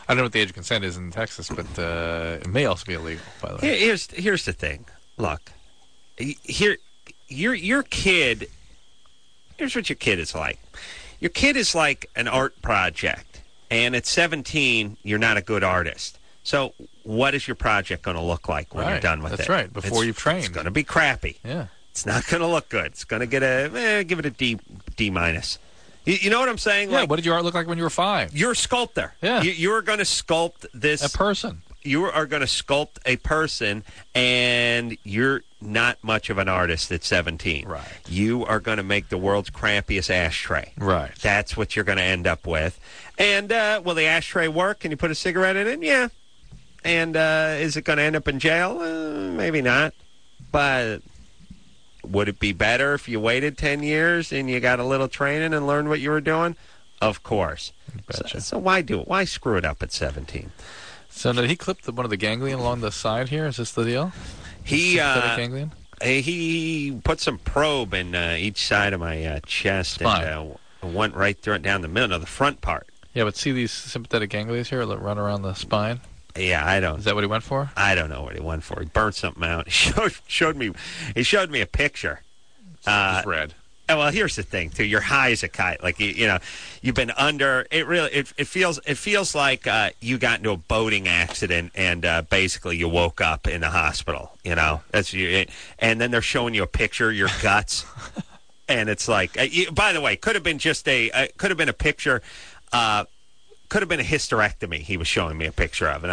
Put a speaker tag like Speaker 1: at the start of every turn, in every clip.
Speaker 1: I don't know what the age of consent is in Texas, but it may also be illegal, by the way.
Speaker 2: Here's the thing. Look, here, your kid, here's what your kid is like. Your kid is like an art project, and at 17, you're not a good artist. So what is your project going to look like when you're done with it?
Speaker 1: That's right, before you've trained.
Speaker 2: It's going to be crappy.
Speaker 1: Yeah.
Speaker 2: It's not going to look good. It's going to get give it a D minus. You know what I'm saying?
Speaker 1: Yeah, what did your art look like when you were 5?
Speaker 2: You're a sculptor.
Speaker 1: Yeah.
Speaker 2: You are going to sculpt this.
Speaker 1: A person.
Speaker 2: You are going to sculpt a person, and you're not much of an artist at 17.
Speaker 1: Right.
Speaker 2: You are going to make the world's crappiest ashtray.
Speaker 1: Right.
Speaker 2: That's what you're going to end up with. And will the ashtray work? Can you put a cigarette in it? Yeah. And is it going to end up in jail? Maybe not. But would it be better if you waited 10 years and you got a little training and learned what you were doing? Of course. So why do it? Why screw it up at 17?
Speaker 1: So did he clip one of the ganglion along the side here? Is this the deal? Ganglion?
Speaker 2: He put some probe in each side of my chest and went right down the middle of the front part.
Speaker 1: Yeah, but see these sympathetic ganglia here that run around the spine?
Speaker 2: Yeah, I don't.
Speaker 1: Is that what he went for?
Speaker 2: I don't know what he went for. He burnt something out. He showed me a picture.
Speaker 1: It's red.
Speaker 2: Well, here's the thing too. You're high as a kite. Like you've been under. It feels like you got into a boating accident and basically you woke up in the hospital. And then they're showing you a picture of your guts, and it's like. By the way, could have been a picture. Could have been a hysterectomy. He was showing me a picture of it,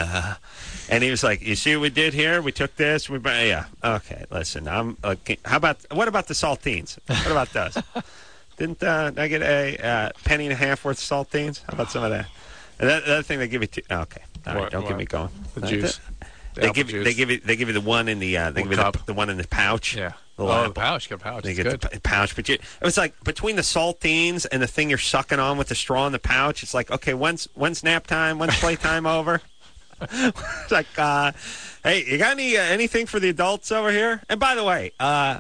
Speaker 2: and he was like, "You see what we did here? We took this. Yeah, okay. Listen, what about the saltines? What about those? Didn't I get a penny and a half worth of saltines? How about some of that? And the other thing they give you. Okay, all right, don't get me going.
Speaker 1: The juice.
Speaker 2: They give you the one in the the one in the pouch.
Speaker 1: Yeah.
Speaker 2: The
Speaker 1: pouch. Get a pouch.
Speaker 2: You get the pouch, but it was like between the saltines and the thing you're sucking on with the straw in the pouch. It's like, okay, when's nap time? When's playtime over? It's like, hey, you got anything for the adults over here? And by the way,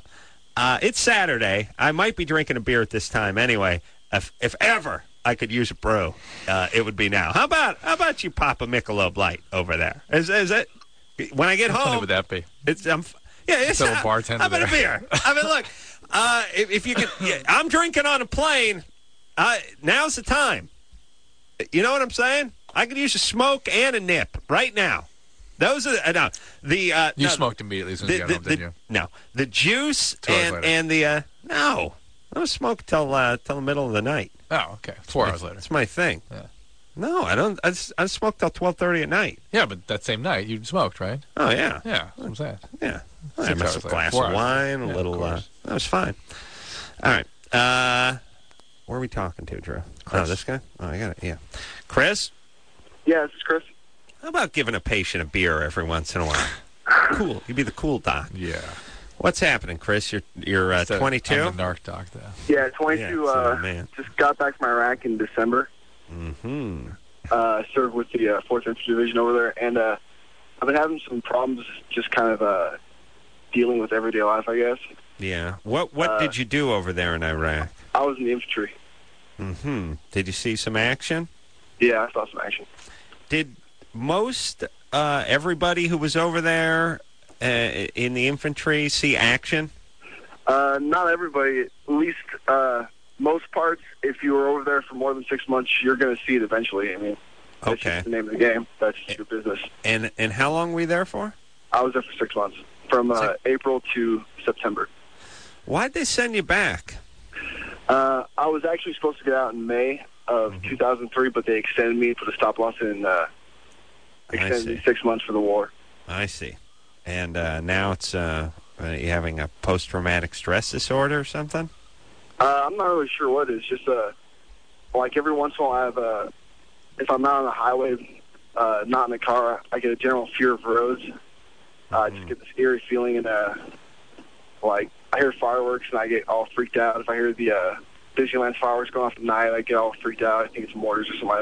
Speaker 2: it's Saturday. I might be drinking a beer at this time anyway. If ever I could use a brew, it would be now. How about you pop a Michelob Light over there? Is it? When I get home,
Speaker 1: how funny would that be?
Speaker 2: It's a
Speaker 1: bartender.
Speaker 2: How about a beer? I mean, look, if you could, I'm drinking on a plane. Now's the time. You know what I'm saying? I could use a smoke and a nip right now. Those are
Speaker 1: you smoked immediately as soon as you got home, didn't you?
Speaker 2: No, the juice and the no. I don't smoke till the middle of the night.
Speaker 1: Oh, okay. 4 hours later.
Speaker 2: That's my thing.
Speaker 1: Yeah.
Speaker 2: No, I don't. I smoke till 12:30 at night.
Speaker 1: Yeah, but that same night you smoked, right?
Speaker 2: Oh yeah.
Speaker 1: Yeah, that's what I'm saying.
Speaker 2: Yeah. I had a glass
Speaker 1: of
Speaker 2: wine, a little. That was fine. All right. Where are we talking to, Drew?
Speaker 1: Chris.
Speaker 2: Oh, this guy? Oh, I got it. Yeah. Chris?
Speaker 3: Yeah, this is Chris.
Speaker 2: How about giving a patient a beer every once in a while? Cool. You'd be the cool doc.
Speaker 1: Yeah.
Speaker 2: What's happening, Chris? You're 22?
Speaker 1: I'm the narc doc, though.
Speaker 3: Yeah, 22.
Speaker 2: Man.
Speaker 3: Just got back from Iraq in December.
Speaker 2: Mm-hmm.
Speaker 3: Served with the 4th Infantry Division over there, and I've been having some problems just kind of dealing with everyday life, I guess.
Speaker 2: Yeah. What did you do over there in Iraq?
Speaker 3: I was in the infantry.
Speaker 2: Mm-hmm. Did you see some action?
Speaker 3: Yeah, I saw some action.
Speaker 2: Did most everybody who was over there in the infantry see action?
Speaker 3: Not everybody. At least most parts, if you were over there for more than 6 months, you're going to see it eventually. I mean, that's just the name of the game. That's just your business.
Speaker 2: And how long were you there for?
Speaker 3: I was there for 6 months, from April to September.
Speaker 2: Why'd they send you back?
Speaker 3: I was actually supposed to get out in May of 2003, but they extended me for the stop loss and extended me 6 months for the war.
Speaker 2: I see. And now it's you having a post-traumatic stress disorder or something?
Speaker 3: I'm not really sure what it is. Just like every once in a while, I have if I'm not on the highway, not in the car, I get a general fear of roads. I just get this eerie feeling, and like I hear fireworks and I get all freaked out. If I hear the Disneyland fireworks going off at night, I get all freaked out. I think it's mortars or something like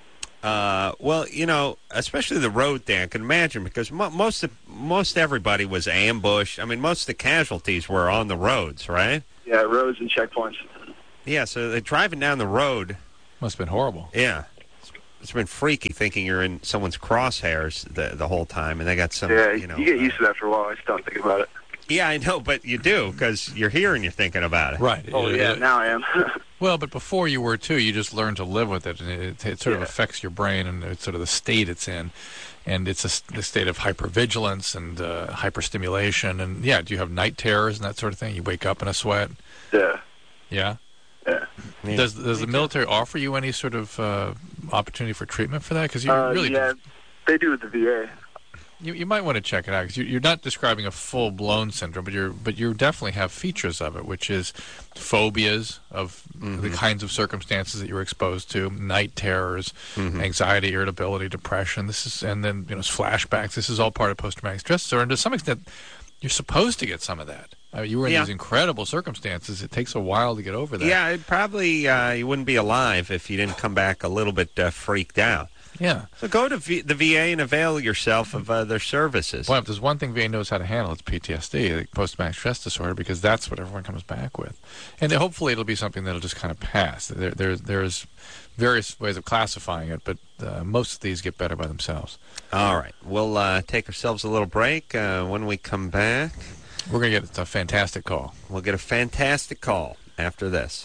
Speaker 3: that.
Speaker 2: Well, especially the road thing, I can imagine, because most everybody was ambushed. I mean, most of the casualties were on the roads, right?
Speaker 3: Yeah, roads and checkpoints.
Speaker 2: Yeah, so they're driving down the road.
Speaker 1: Must have been horrible.
Speaker 2: Yeah. been freaky thinking you're in someone's crosshairs the whole time, and they got some.
Speaker 3: Yeah,
Speaker 2: you
Speaker 3: get used to it after a while. I just don't think about it.
Speaker 2: Yeah, I know, but you do because you're here and you're thinking about it.
Speaker 1: Right.
Speaker 3: Oh yeah, now I am.
Speaker 1: Well, but before you were too, you just learned to live with it, and it sort of affects your brain and it's sort of the state it's in, and it's the state of hypervigilance and hyperstimulation, and do you have night terrors and that sort of thing? You wake up in a sweat.
Speaker 3: Yeah.
Speaker 1: Yeah.
Speaker 3: Yeah.
Speaker 1: Does the military offer you any sort of opportunity for treatment for that? Because you really
Speaker 3: they do with the VA.
Speaker 1: You might want to check it out because you're not describing a full-blown syndrome, but you definitely have features of it, which is phobias of the kinds of circumstances that you're exposed to, night terrors, anxiety, irritability, depression. And then flashbacks. This is all part of post-traumatic stress disorder, and to some extent, you're supposed to get some of that. You were in these incredible circumstances. It takes a while to get over that.
Speaker 2: Yeah, it probably you wouldn't be alive if you didn't come back a little bit freaked out.
Speaker 1: Yeah.
Speaker 2: So go to the VA and avail yourself of their services.
Speaker 1: Well, if there's one thing VA knows how to handle, it's PTSD, post-traumatic stress disorder, because that's what everyone comes back with. And hopefully it'll be something that'll just kind of pass. There's various ways of classifying it, but most of these get better by themselves.
Speaker 2: All right. We'll take ourselves a little break. When we come back,
Speaker 1: we're going to get a fantastic call.
Speaker 2: We'll get a fantastic call after this.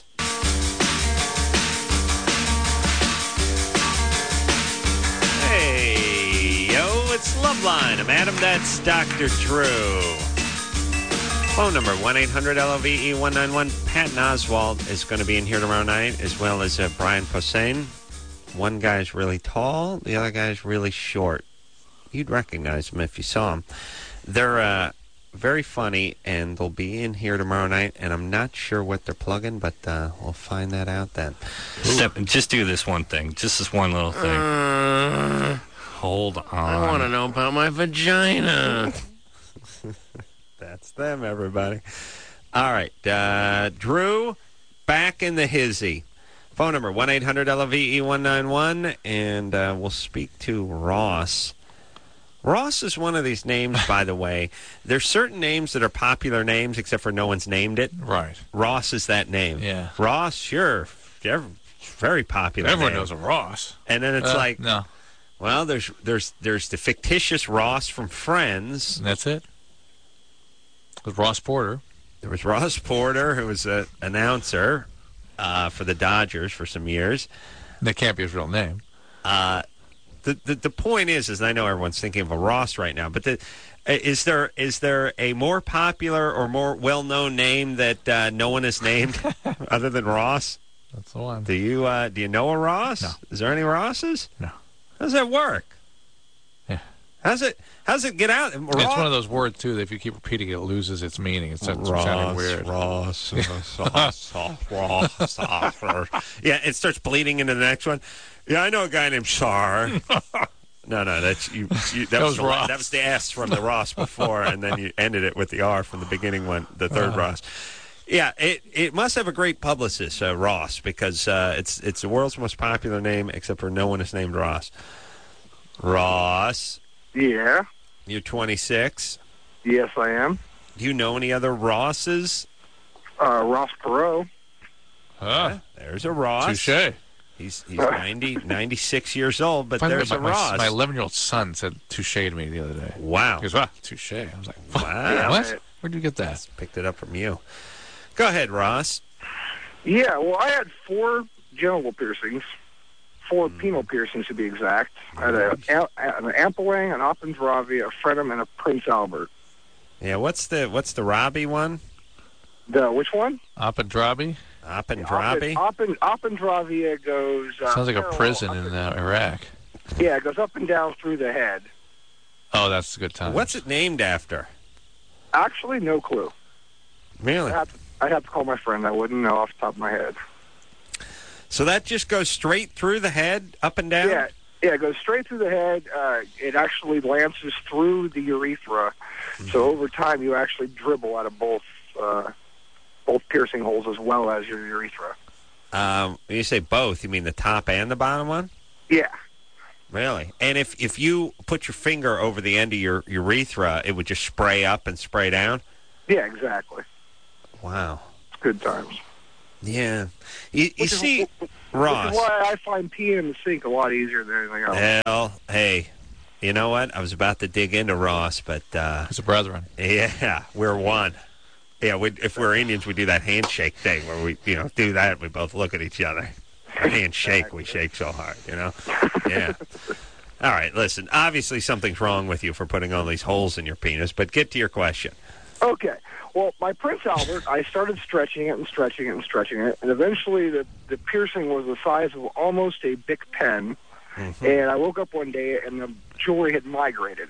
Speaker 2: Hey, yo, it's Loveline. I'm Adam. That's Dr. Drew. Phone number, 1-800-LOVE-191. Patton Oswalt is going to be in here tomorrow night, as well as Brian Posehn. One guy's really tall. The other guy's really short. You'd recognize them if you saw them. They're very funny, and they'll be in here tomorrow night, and I'm not sure what they're plugging, but we'll find that out then.
Speaker 4: Just do this one thing. Just this one little thing. Hold on.
Speaker 5: I want to know about my vagina.
Speaker 2: That's them, everybody. All right. Drew, back in the hizzy. Phone number, 1-800-LOVE-191, and we'll speak to Ross. Ross is one of these names, by the way. There's certain names that are popular names, except for no one's named it.
Speaker 1: Right.
Speaker 2: Ross is that name.
Speaker 1: Yeah.
Speaker 2: Ross, sure. Very popular
Speaker 1: Everyone
Speaker 2: name.
Speaker 1: knows a Ross.
Speaker 2: And then it's like,
Speaker 1: no.
Speaker 2: Well, there's the fictitious Ross from Friends.
Speaker 1: And that's it. With Ross Porter.
Speaker 2: There was Ross Porter, who was an announcer for the Dodgers for some years.
Speaker 1: That can't be his real name.
Speaker 2: The point is, I know everyone's thinking of a Ross right now, but is there a more popular or more well-known name that no one has named other than Ross?
Speaker 1: That's the one.
Speaker 2: Do you know a Ross?
Speaker 1: No.
Speaker 2: Is there any Rosses?
Speaker 1: No.
Speaker 2: How does that work?
Speaker 1: Yeah.
Speaker 2: How's it get out?
Speaker 1: It's one of those words too that if you keep repeating it, it loses its meaning. It starts sounding weird.
Speaker 2: Ross. Yeah, it starts bleeding into the next one. Yeah, I know a guy named Char. No, that's you. That was
Speaker 1: Ross.
Speaker 2: That was the S from the Ross before, and then you ended it with the R from the beginning one, the third Ross. Yeah, it must have a great publicist, Ross, because it's the world's most popular name, except for no one is named Ross. Ross.
Speaker 3: Yeah.
Speaker 2: You're 26.
Speaker 3: Yes, I am.
Speaker 2: Do you know any other Rosses?
Speaker 3: Ross Perot.
Speaker 2: There's a Ross.
Speaker 1: Touche.
Speaker 2: He's 96 years old, but there's a Ross.
Speaker 1: My 11-year-old son said touche to me the other day.
Speaker 2: Wow.
Speaker 1: He goes, touche. I was like,
Speaker 2: wow.
Speaker 1: What? Where'd you get that?
Speaker 2: Picked it up from you. Go ahead, Ross.
Speaker 3: Yeah, well, I had 4 genital piercings. 4 penile piercings, to be exact. I had an Ampelang, an Oppendravi, a Frenum, and a Prince Albert.
Speaker 2: Yeah, what's the Robbie one?
Speaker 3: The which one?
Speaker 1: Oppendravi?
Speaker 2: Oppendravi?
Speaker 3: Oppendravia goes...
Speaker 1: Sounds like a prison in Iraq.
Speaker 3: Yeah, it goes up and down through the head.
Speaker 1: Oh, that's a good time.
Speaker 2: What's it named after?
Speaker 3: Actually, no clue.
Speaker 2: Really?
Speaker 3: I'd have to call my friend. I wouldn't know off the top of my head.
Speaker 2: So that just goes straight through the head, up and down?
Speaker 3: Yeah, it goes straight through the head. It actually lances through the urethra. Mm-hmm. So over time, you actually dribble out of both piercing holes as well as your urethra.
Speaker 2: When you say both, you mean the top and the bottom one?
Speaker 3: Yeah.
Speaker 2: Really? And if you put your finger over the end of your urethra, it would just spray up and spray down?
Speaker 3: Yeah, exactly.
Speaker 2: Wow.
Speaker 3: Good times.
Speaker 2: Yeah. You see... Ross.
Speaker 3: Which is why I find peeing in the sink a lot easier than anything else.
Speaker 2: Well, hey, you know what? I was about to dig into Ross, but
Speaker 1: It's a brethren.
Speaker 2: yeah, we're one. Yeah, if we're Indians, we do that handshake thing where we, do that. We both look at each other. Our hands shake. We shake so hard, Yeah. All right, listen. Obviously, something's wrong with you for putting all these holes in your penis. But get to your question.
Speaker 3: Okay. Well, my Prince Albert, I started stretching it and stretching it and stretching it, and eventually the piercing was the size of almost a Bic pen, and I woke up one day and the jewelry had migrated,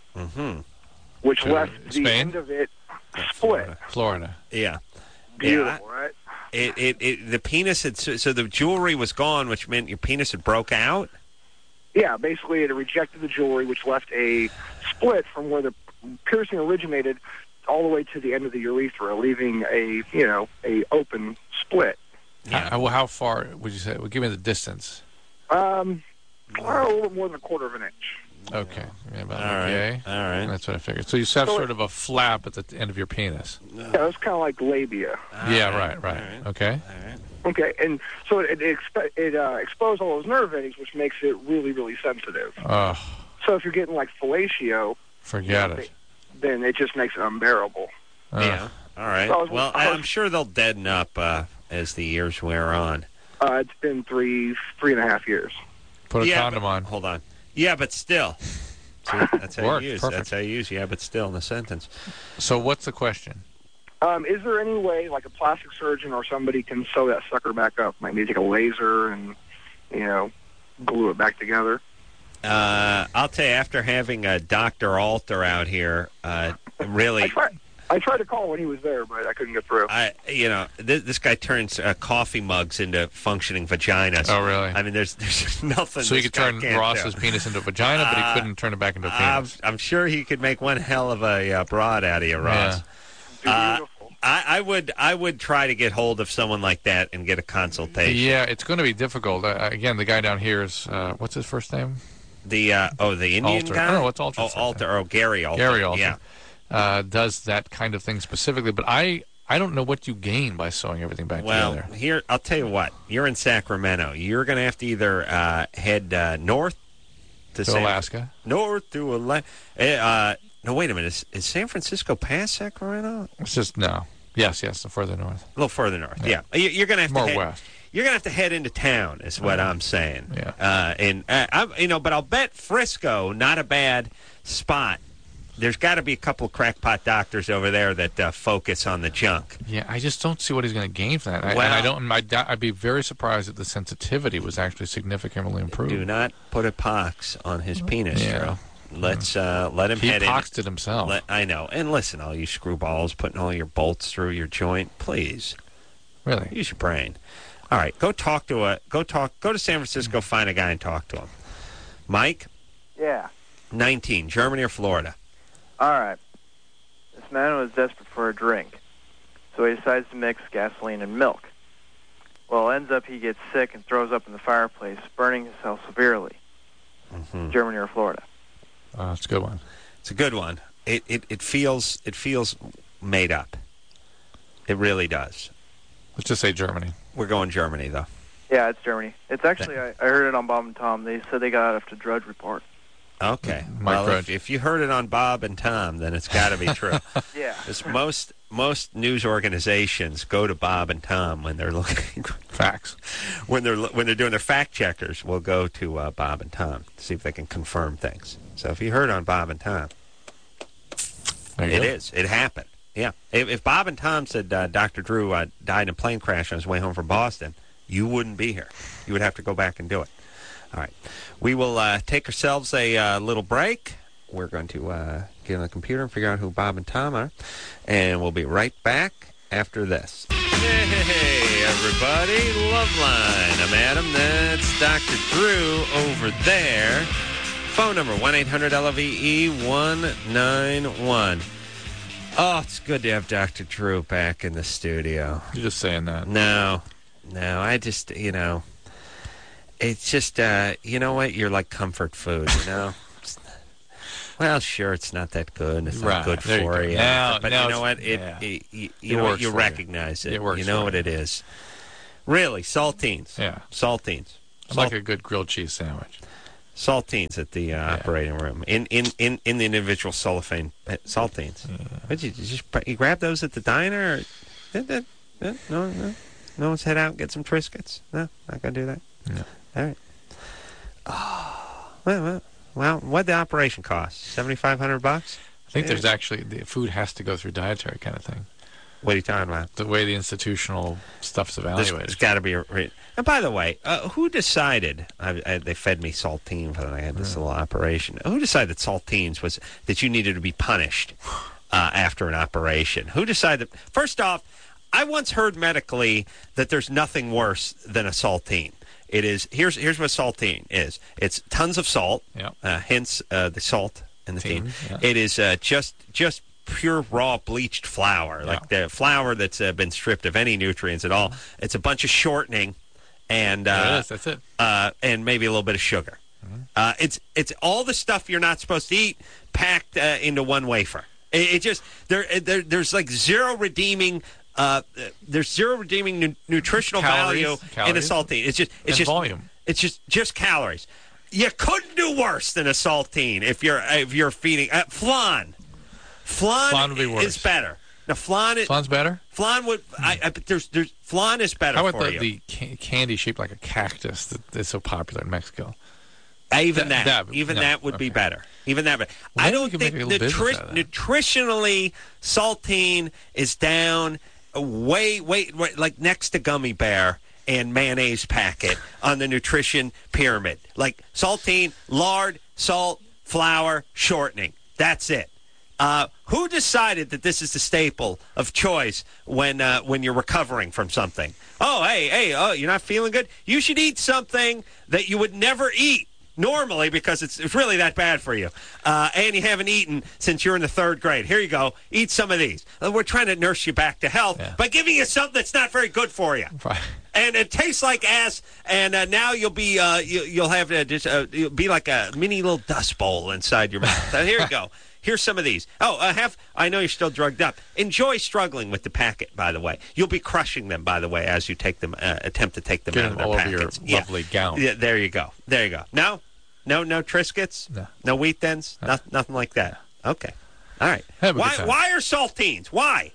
Speaker 3: which left the
Speaker 1: Spain?
Speaker 3: end of it split.
Speaker 1: Florida.
Speaker 2: Yeah.
Speaker 3: Beautiful, right?
Speaker 2: The penis had, so the jewelry was gone, which meant your penis had broke out?
Speaker 3: Yeah, basically it rejected the jewelry, which left a split from where the piercing originated all the way to the end of the urethra, leaving a open split.
Speaker 1: Yeah. How far would you say? Well, give me the distance.
Speaker 3: A little more than a quarter of an inch.
Speaker 1: Okay. Yeah, about
Speaker 2: All right.
Speaker 1: okay.
Speaker 2: All right.
Speaker 1: That's what I figured. So you have sort of a flap at the end of your penis.
Speaker 3: Yeah, it's kind of like labia.
Speaker 1: Yeah, right.
Speaker 2: All right.
Speaker 1: Okay.
Speaker 2: All right.
Speaker 3: Okay, and so it exposed all those nerve endings, which makes it really, really sensitive.
Speaker 1: Oh,
Speaker 3: So if you're getting like fellatio,
Speaker 1: forget it.
Speaker 3: then it just makes it unbearable.
Speaker 2: Yeah. All right.
Speaker 3: So
Speaker 2: Well, I'm sure they'll deaden up as the years wear on.
Speaker 3: It's been three and a half years.
Speaker 1: Put a condom on.
Speaker 2: Hold on. Yeah, but still. See, that's how
Speaker 1: Worked.
Speaker 2: you use.
Speaker 1: Perfect.
Speaker 2: That's how you use. Yeah, but still in the sentence.
Speaker 1: So what's the question?
Speaker 3: Is there any way, like a plastic surgeon or somebody can sew that sucker back up? Like maybe take a laser and, glue it back together?
Speaker 2: I'll tell you, after having Dr. Alter out here, really,
Speaker 3: I tried to call when he was there, but I couldn't get through.
Speaker 2: this guy turns coffee mugs into functioning vaginas.
Speaker 1: Oh, really?
Speaker 2: I mean, there's nothing.
Speaker 1: So he
Speaker 2: this
Speaker 1: could
Speaker 2: guy
Speaker 1: turn
Speaker 2: can't
Speaker 1: Ross's
Speaker 2: do.
Speaker 1: penis into a vagina, but he couldn't turn it back into a penis.
Speaker 2: I'm sure he could make one hell of a broad out of you, Ross.
Speaker 3: Beautiful.
Speaker 2: I would try to get hold of someone like that and get a consultation.
Speaker 1: Yeah, it's going to be difficult. Again, the guy down here is what's his first name?
Speaker 2: The Indian
Speaker 1: Alter.
Speaker 2: guy.
Speaker 1: I don't know what's Alter.
Speaker 2: Alter. Oh, Gary Alter.
Speaker 1: Gary Alter.
Speaker 2: Yeah.
Speaker 1: Does that kind of thing specifically, but I don't know what you gain by sewing everything back
Speaker 2: Well,
Speaker 1: together.
Speaker 2: here I'll tell you what. You're in Sacramento. You're going to have to either head north to
Speaker 1: Alaska.
Speaker 2: North to Alaska. No, wait a minute. Is San Francisco past Sacramento?
Speaker 1: It's just no. Yes, further north.
Speaker 2: A little further north. Yeah. You're going to have
Speaker 1: More
Speaker 2: to head,
Speaker 1: west.
Speaker 2: You're going to have to head into town, is what I'm saying.
Speaker 1: Yeah.
Speaker 2: But I'll bet Frisco, not a bad spot. There's got to be a couple of crackpot doctors over there that focus on the junk.
Speaker 1: Yeah, I just don't see what he's going to gain from that. I'd be very surprised if the sensitivity was actually significantly improved.
Speaker 2: Do not put a pox on his penis,
Speaker 1: Yeah.
Speaker 2: Joe. Let's let him
Speaker 1: He
Speaker 2: head in.
Speaker 1: poxed it himself.
Speaker 2: I know. And listen, all you screwballs putting all your bolts through your joint, please
Speaker 1: Really?
Speaker 2: use your brain. All right, go to San Francisco, find a guy and talk to him. Mike,
Speaker 6: Yeah.
Speaker 2: 19, Germany or Florida?
Speaker 6: All right. This man was desperate for a drink, so he decides to mix gasoline and milk. Well, ends up he gets sick and throws up in the fireplace, burning himself severely. Germany or Florida?
Speaker 1: It's a good one.
Speaker 2: It's a good one. It feels made up. It really does.
Speaker 1: Let's just say Germany.
Speaker 2: We're going Germany, though.
Speaker 6: Yeah, it's Germany. It's actually, I heard it on Bob and Tom. They said they got it after Drudge Report.
Speaker 2: Okay.
Speaker 1: Mike
Speaker 2: Well,
Speaker 1: Drudge.
Speaker 2: if you heard it on Bob and Tom, then it's got to be true.
Speaker 6: Yeah.
Speaker 2: Because most news organizations go to Bob and Tom when they're looking
Speaker 1: Facts.
Speaker 2: when they're doing their fact checkers. We'll go to Bob and Tom to see if they can confirm things. So if you heard on Bob and Tom,
Speaker 1: There you
Speaker 2: it
Speaker 1: go.
Speaker 2: is. It happened. Yeah. If Bob and Tom said Dr. Drew died in a plane crash on his way home from Boston, you wouldn't be here. You would have to go back and do it. All right. We will take ourselves a little break. We're going to get on the computer and figure out who Bob and Tom are. And we'll be right back after this. Hey, everybody. Loveline. I'm Adam. That's Dr. Drew over there. Phone number, 1-800-LOVE-191. Oh, it's good to have Dr. Drew back in the studio.
Speaker 1: You're just saying that.
Speaker 2: No, I just, it's just, you know what? You're like comfort food, Well, sure, it's not that good. It's not
Speaker 1: Right.
Speaker 2: good
Speaker 1: There you
Speaker 2: for
Speaker 1: go.
Speaker 2: you.
Speaker 1: Now-
Speaker 2: but
Speaker 1: now
Speaker 2: you know what?
Speaker 1: yeah.
Speaker 2: You
Speaker 1: It works
Speaker 2: you
Speaker 1: for you.
Speaker 2: recognize it.
Speaker 1: It works
Speaker 2: You know
Speaker 1: for
Speaker 2: what
Speaker 1: you.
Speaker 2: it is. Really, saltines.
Speaker 1: Yeah.
Speaker 2: Saltines.
Speaker 1: I like a good grilled cheese sandwich.
Speaker 2: Saltines at the operating room in the individual cellophane saltines. Yeah. You grab those at the diner? Or, no one's head out and get some Triscuits. No, not gonna do that.
Speaker 1: No.
Speaker 2: All right. Oh, well, what'd the operation cost? $7,500.
Speaker 1: I think there's actually the food has to go through dietary kind of thing.
Speaker 2: What are you talking about?
Speaker 1: The way the institutional stuff's evaluated.
Speaker 2: It's got to be. And by the way, who decided? They fed me saltines when I had this little operation. Who decided that saltines was that you needed to be punished after an operation? Who decided? First off, I once heard medically that there's nothing worse than a saltine. It is here's what saltine is. It's tons of salt.
Speaker 1: Yep.
Speaker 2: Hence the salt in the team.
Speaker 1: Yeah.
Speaker 2: It is just pure raw bleached flour, like the flour that's been stripped of any nutrients at all. It's a bunch of shortening, and
Speaker 1: that's it.
Speaker 2: And maybe a little bit of sugar. It's all the stuff you're not supposed to eat packed into one wafer. It just there's like zero redeeming. There's zero redeeming nutritional value in a saltine. It's just
Speaker 1: volume.
Speaker 2: It's just calories. You couldn't do worse than a saltine if you're feeding flan. Flan
Speaker 1: would be worse.
Speaker 2: Is better. Now
Speaker 1: Flan's better?
Speaker 2: Flan would. There's flan is better.
Speaker 1: How about
Speaker 2: for you.
Speaker 1: the candy shaped like a cactus that's so popular in Mexico?
Speaker 2: Even that would be better. Even that. I don't think nutritionally saltine is down way like next to gummy bear and mayonnaise packet on the nutrition pyramid. Like saltine, lard, salt, flour, shortening. That's it. Who decided that this is the staple of choice when you're recovering from something? Oh, hey, you're not feeling good? You should eat something that you would never eat normally because it's really that bad for you. And you haven't eaten since you're in the 3rd grade. Here you go. Eat some of these. We're trying to nurse you back to health by giving you something that's not very good for you.
Speaker 1: Right.
Speaker 2: And it tastes like ass, and now you'll be you'll have you'll be like a mini little dust bowl inside your mouth. Here you go. Here's some of these. I know you're still drugged up. Enjoy struggling with the packet, by the way. You'll be crushing them, by the way, as you take them, attempt to take them out of their
Speaker 1: all
Speaker 2: packets.
Speaker 1: Over your lovely gown.
Speaker 2: Yeah, there you go. No Triscuits? No Wheat Thins? Nothing like that. Okay. All right. Why are saltines? Why?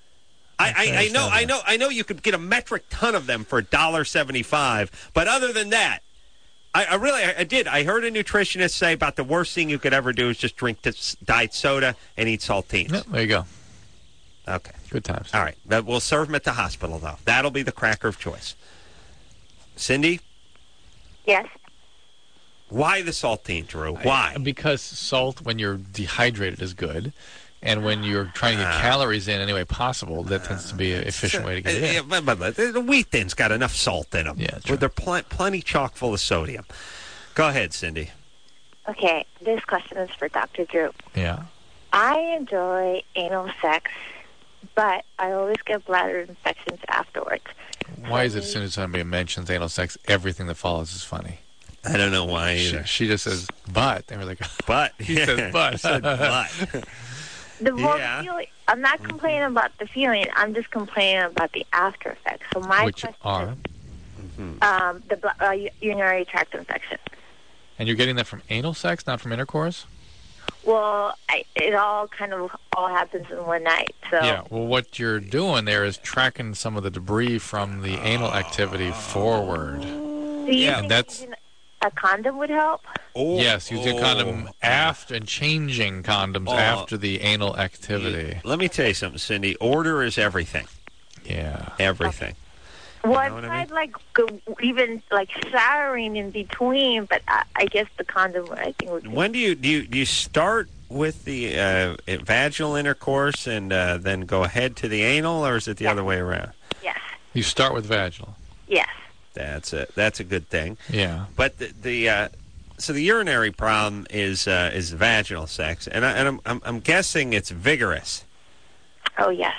Speaker 2: I know you could get a metric ton of them for $1.75, but other than that, I did. I heard a nutritionist say about the worst thing you could ever do is just drink diet soda and eat saltines.
Speaker 1: Yep, there you go.
Speaker 2: Okay.
Speaker 1: Good times.
Speaker 2: All right. We'll serve them at the hospital, though. That'll be the cracker of choice. Cindy?
Speaker 7: Yes.
Speaker 2: Why the saltine, Drew? Why?
Speaker 1: Because salt, when you're dehydrated, is good. And when you're trying to get calories in any way possible, that tends to be an efficient way to get it in.
Speaker 2: But the Wheat Thin's got enough salt in them.
Speaker 1: Yeah, true.
Speaker 2: They're plenty chock full of sodium. Go ahead, Cindy.
Speaker 7: Okay, this question is for Dr. Drew.
Speaker 1: Yeah.
Speaker 7: I enjoy anal sex, but I always get bladder infections afterwards.
Speaker 1: Why is it as soon as somebody mentions anal sex, everything that follows is funny?
Speaker 2: I don't know why either.
Speaker 1: She just says, but. And we're like,
Speaker 2: but.
Speaker 1: He says, but.
Speaker 2: Said, but.
Speaker 7: The feeling, I'm not complaining about the feeling. I'm just complaining about the after effects. So my question
Speaker 1: are?
Speaker 7: is the urinary tract infection.
Speaker 1: And you're getting that from anal sex, not from intercourse?
Speaker 7: Well, it all happens in one night. So
Speaker 1: yeah. Well, what you're doing there is tracking some of the debris from the anal activity forward.
Speaker 7: Do you think using a condom would help?
Speaker 1: Yes, using a condom after and changing condoms after the anal activity.
Speaker 2: Let me tell you something, Cindy. Order is everything.
Speaker 1: Yeah.
Speaker 2: Everything.
Speaker 7: Well, I've tried even showering in between, but I guess the condom I think would.
Speaker 2: When do you start with the vaginal intercourse and then go ahead to the anal, or is it the other way around?
Speaker 7: Yes.
Speaker 1: You start with vaginal.
Speaker 7: Yes.
Speaker 2: That's a good thing.
Speaker 1: Yeah.
Speaker 2: But so the urinary problem is vaginal sex, and I'm guessing it's vigorous.
Speaker 7: Oh yes.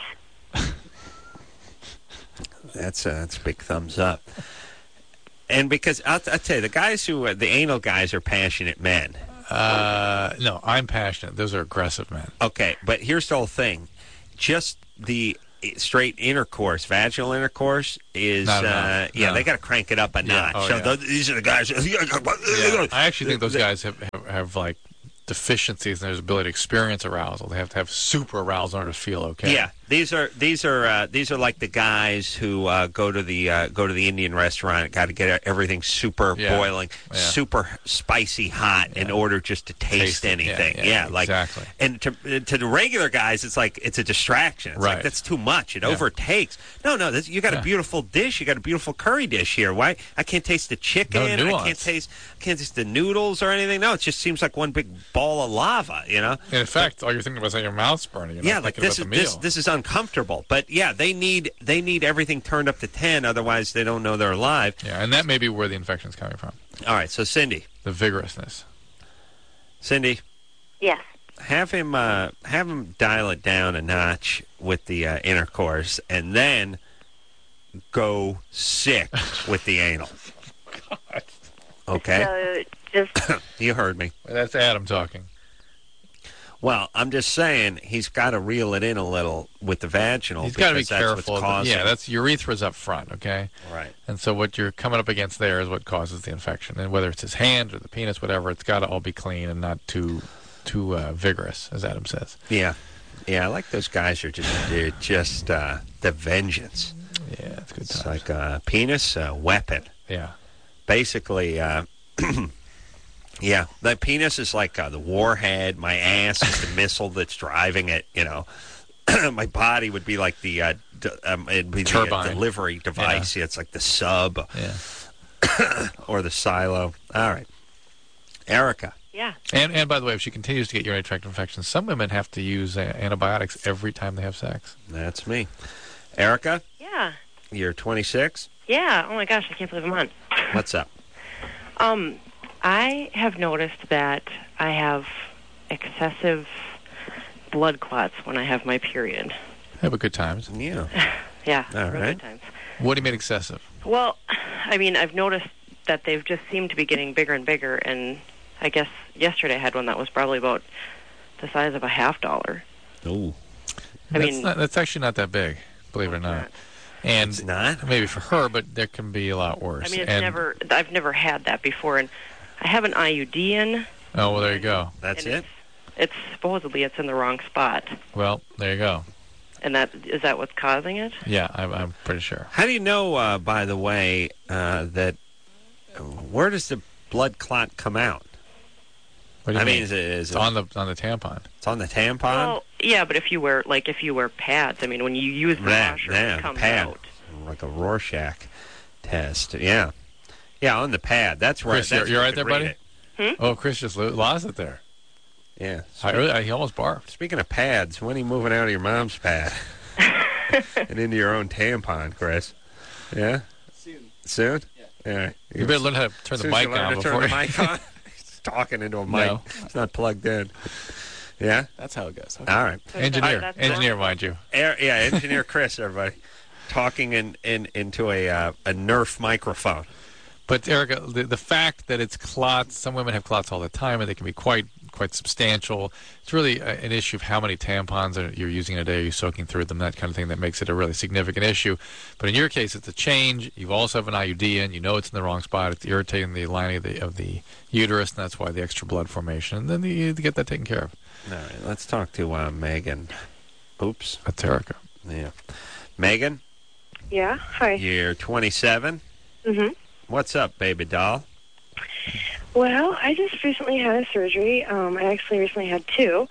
Speaker 2: That's a big thumbs up. And because I'll tell you, the anal guys are passionate men.
Speaker 1: No, I'm passionate. Those are aggressive men.
Speaker 2: Okay, but here's the whole thing. Just the straight intercourse, vaginal intercourse is
Speaker 1: Not enough. No.
Speaker 2: they got to crank it up a notch.
Speaker 1: Oh,
Speaker 2: so
Speaker 1: yeah.
Speaker 2: these are the guys.
Speaker 1: Yeah. I actually think those guys have like deficiencies in their ability to experience arousal. They have to have super arousal in order to feel okay.
Speaker 2: Yeah, these are like the guys who go to the Indian restaurant. Got to get everything super boiling, super spicy hot in order just to taste anything.
Speaker 1: Exactly.
Speaker 2: And to the regular guys, it's like it's a distraction. It's like that's too much. It overtakes. No, you got a beautiful dish. You got a beautiful curry dish here. Why I can't taste the chicken?
Speaker 1: No nuance.
Speaker 2: I can't taste the noodles or anything. No, it just seems like one big ball of lava.
Speaker 1: And in fact, all you're thinking about is like your mouth's burning.
Speaker 2: You're not thinking about the meal. This is uncomfortable. But yeah, they need everything turned up to 10. Otherwise, they don't know they're alive.
Speaker 1: Yeah, and that may be where the infection's coming from.
Speaker 2: All right, so Cindy,
Speaker 1: the vigorousness.
Speaker 2: Cindy,
Speaker 7: yes.
Speaker 2: Have him dial it down a notch with the intercourse, and then go sick with the anal.
Speaker 1: God.
Speaker 2: Okay.
Speaker 7: So just
Speaker 2: you heard me.
Speaker 1: That's Adam talking.
Speaker 2: Well, I'm just saying he's got to reel it in a little with the vaginal.
Speaker 1: He's got to be
Speaker 2: careful.
Speaker 1: That's urethra's up front, okay?
Speaker 2: Right.
Speaker 1: And so what you're coming up against there is what causes the infection. And whether it's his hand or the penis, whatever, it's got to all be clean and not too vigorous, as Adam says.
Speaker 2: Yeah. Yeah, I like those guys are just the vengeance.
Speaker 1: Yeah, it's good
Speaker 2: It's
Speaker 1: times.
Speaker 2: like a penis, a weapon.
Speaker 1: Yeah.
Speaker 2: Basically, yeah, the penis is like the warhead. My ass is the missile that's driving it. My body would be like the it'd be
Speaker 1: turbine.
Speaker 2: The delivery device. Yeah, it's like the sub, or the silo. All right, Erica.
Speaker 7: Yeah.
Speaker 1: And by the way, if she continues to get urinary tract infections, some women have to use antibiotics every time they have sex.
Speaker 2: That's me. Erica,
Speaker 8: Yeah.
Speaker 2: you're 26.
Speaker 8: Yeah. Oh my gosh, I can't believe I'm on.
Speaker 2: What's up?
Speaker 8: I have noticed that I have excessive blood clots when I have my period.
Speaker 1: Have a good times.
Speaker 2: Yeah.
Speaker 8: Yeah.
Speaker 2: All
Speaker 8: real
Speaker 2: right.
Speaker 8: good times.
Speaker 1: What do you mean excessive?
Speaker 8: Well, I mean, I've noticed that they've just seemed to be getting bigger and bigger, and I guess yesterday I had one that was probably about the size of a $50.
Speaker 2: Oh.
Speaker 1: That's actually not that big, believe it or not. And
Speaker 2: it's not?
Speaker 1: Maybe for her, but there can be a lot worse.
Speaker 8: I mean, I've never had that before, and I have an IUD in.
Speaker 1: Oh, well, there you go.
Speaker 2: That's it?
Speaker 8: It's supposedly it's in the wrong spot.
Speaker 1: Well, there you go.
Speaker 8: And is that what's causing it?
Speaker 1: Yeah, I'm pretty sure.
Speaker 2: How do you know, by the way, that where does the blood clot come out?
Speaker 1: What do you mean?
Speaker 2: Is
Speaker 1: it's on the tampon.
Speaker 2: It's on the tampon?
Speaker 8: Well, yeah, but if you wear pads, I mean, when you use the washer, it comes out.
Speaker 2: Like a Rorschach test. Yeah. Yeah, on the pad. That's right.
Speaker 1: Chris, you're right there, buddy?
Speaker 8: Hmm?
Speaker 1: Oh, Chris just lost it there.
Speaker 2: Yeah.
Speaker 1: He almost barfed.
Speaker 2: Speaking of pads, when are you moving out of your mom's pad and into your own tampon, Chris? Yeah? Soon? Yeah. All right.
Speaker 1: You better learn how to turn the mic on before
Speaker 2: turn the mic on. He's talking into a mic.
Speaker 1: No.
Speaker 2: It's not plugged in. Yeah?
Speaker 9: That's how it goes. Okay.
Speaker 2: All right.
Speaker 1: Engineer, mind you.
Speaker 2: Yeah, engineer Chris, everybody. Talking into a Nerf microphone.
Speaker 1: But Erica, the fact that it's clots, some women have clots all the time, and they can be quite substantial. It's really an issue of how many tampons you're using a day, are you soaking through them, that kind of thing, that makes it a really significant issue. But in your case, it's a change. You also have an IUD in. You know it's in the wrong spot. It's irritating the lining of the uterus, and that's why the extra blood formation. And then you get that taken care of.
Speaker 2: All right, let's talk to Megan. Oops.
Speaker 1: That's Erica.
Speaker 2: Yeah. Megan?
Speaker 7: Yeah, hi.
Speaker 2: You're 27?
Speaker 7: Mm-hmm.
Speaker 2: What's up, baby doll?
Speaker 7: Well, I just recently had a surgery. I actually recently had two.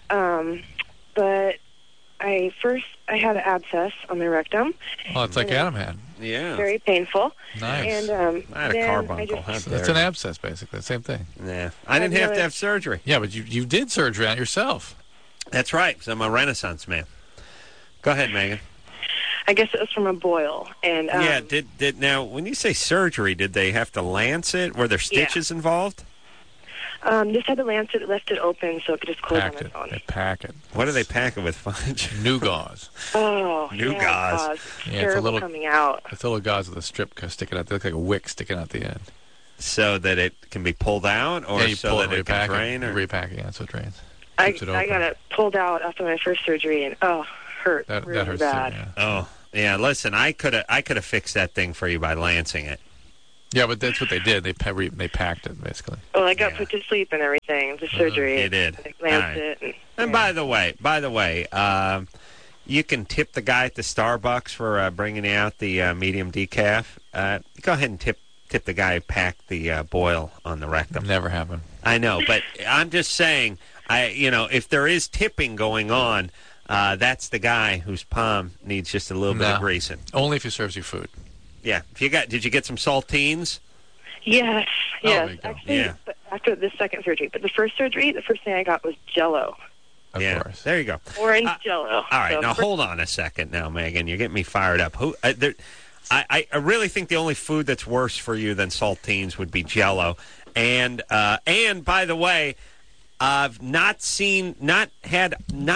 Speaker 7: But I had an abscess on my rectum.
Speaker 1: Oh, it's like Adam had.
Speaker 2: Yeah.
Speaker 7: Very painful.
Speaker 1: Nice.
Speaker 2: I had a carbuncle.
Speaker 1: It's an abscess, basically. The same thing.
Speaker 2: Yeah. I didn't have to have surgery.
Speaker 1: Yeah, but you did surgery on yourself.
Speaker 2: That's right, because I'm a Renaissance man. Go ahead, Megan.
Speaker 7: I guess it was from a boil. And
Speaker 2: yeah, did now, when you say surgery, did they have to lance it? Were there stitches involved?
Speaker 7: Just had to lance it, left it open so it could just close on its own.
Speaker 1: They pack it.
Speaker 2: What do they pack it with, Fudge?
Speaker 1: New gauze.
Speaker 7: Oh,
Speaker 2: New gauze.
Speaker 1: Yeah, it's a little
Speaker 7: coming out.
Speaker 1: It's a little gauze with a strip sticking out. They look like a wick sticking out the end.
Speaker 2: So that it can be pulled out, or so that it can drain?
Speaker 1: Or repack it, yeah, so it drains.
Speaker 7: I got it pulled out after my first surgery, and hurt
Speaker 1: That
Speaker 7: really
Speaker 1: hurts
Speaker 7: bad.
Speaker 1: too. Yeah.
Speaker 2: Oh, yeah. Listen, I could have fixed that thing for you by lancing it.
Speaker 1: Yeah, but that's what they did. They packed it basically.
Speaker 7: Well, I got
Speaker 2: Yeah.
Speaker 7: put to sleep and everything. The surgery.
Speaker 2: You did.
Speaker 7: They lanced
Speaker 2: All right.
Speaker 7: it.
Speaker 2: And by the way, you can tip the guy at the Starbucks for bringing out the medium decaf. Go ahead and tip the guy who packed the boil on the rectum.
Speaker 1: Never happened.
Speaker 2: I know, but I'm just saying, if there is tipping going on, that's the guy whose palm needs just a little bit of greasing.
Speaker 1: Only if he serves you food.
Speaker 2: Yeah. Did you get some saltines?
Speaker 7: Yes.
Speaker 1: Oh, there
Speaker 7: Yes.
Speaker 1: you go.
Speaker 7: Actually,
Speaker 2: Yeah.
Speaker 7: but after this second surgery, but the first surgery, the first thing I got was Jell-O,
Speaker 1: Of
Speaker 2: Yeah.
Speaker 1: course.
Speaker 2: There you go.
Speaker 7: orange Jell-O.
Speaker 2: All right,
Speaker 7: So
Speaker 2: now
Speaker 7: first-
Speaker 2: hold on a second now, Megan. You're getting me fired up. I really think the only food that's worse for you than saltines would be Jell-O. And by the way, I've not had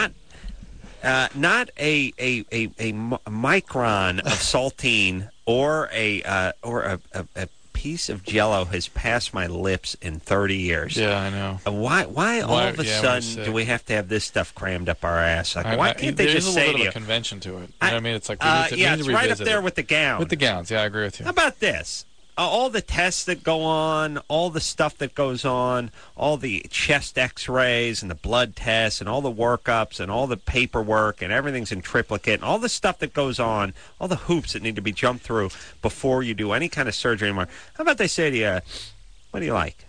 Speaker 2: a micron of saltine or a piece of Jell-O has passed my lips in 30 years.
Speaker 1: Yeah, I know.
Speaker 2: Why all of a
Speaker 1: yeah, we're
Speaker 2: sudden
Speaker 1: sick.
Speaker 2: do we have to have this stuff crammed up our ass? Like, why can't they
Speaker 1: there's
Speaker 2: just
Speaker 1: a
Speaker 2: say
Speaker 1: little
Speaker 2: to
Speaker 1: bit
Speaker 2: you?
Speaker 1: of a convention to it. You know what I mean? It's like we need to,
Speaker 2: Yeah,
Speaker 1: we need
Speaker 2: it's
Speaker 1: to
Speaker 2: right up
Speaker 1: revisit
Speaker 2: there
Speaker 1: it.
Speaker 2: with the gown.
Speaker 1: With the gowns. Yeah, I agree with you.
Speaker 2: How about this? All the tests that go on, all the stuff that goes on, all the chest x-rays and the blood tests and all the workups and all the paperwork and everything's in triplicate and all the stuff that goes on, all the hoops that need to be jumped through before you do any kind of surgery anymore. How about they say to you, what do you like?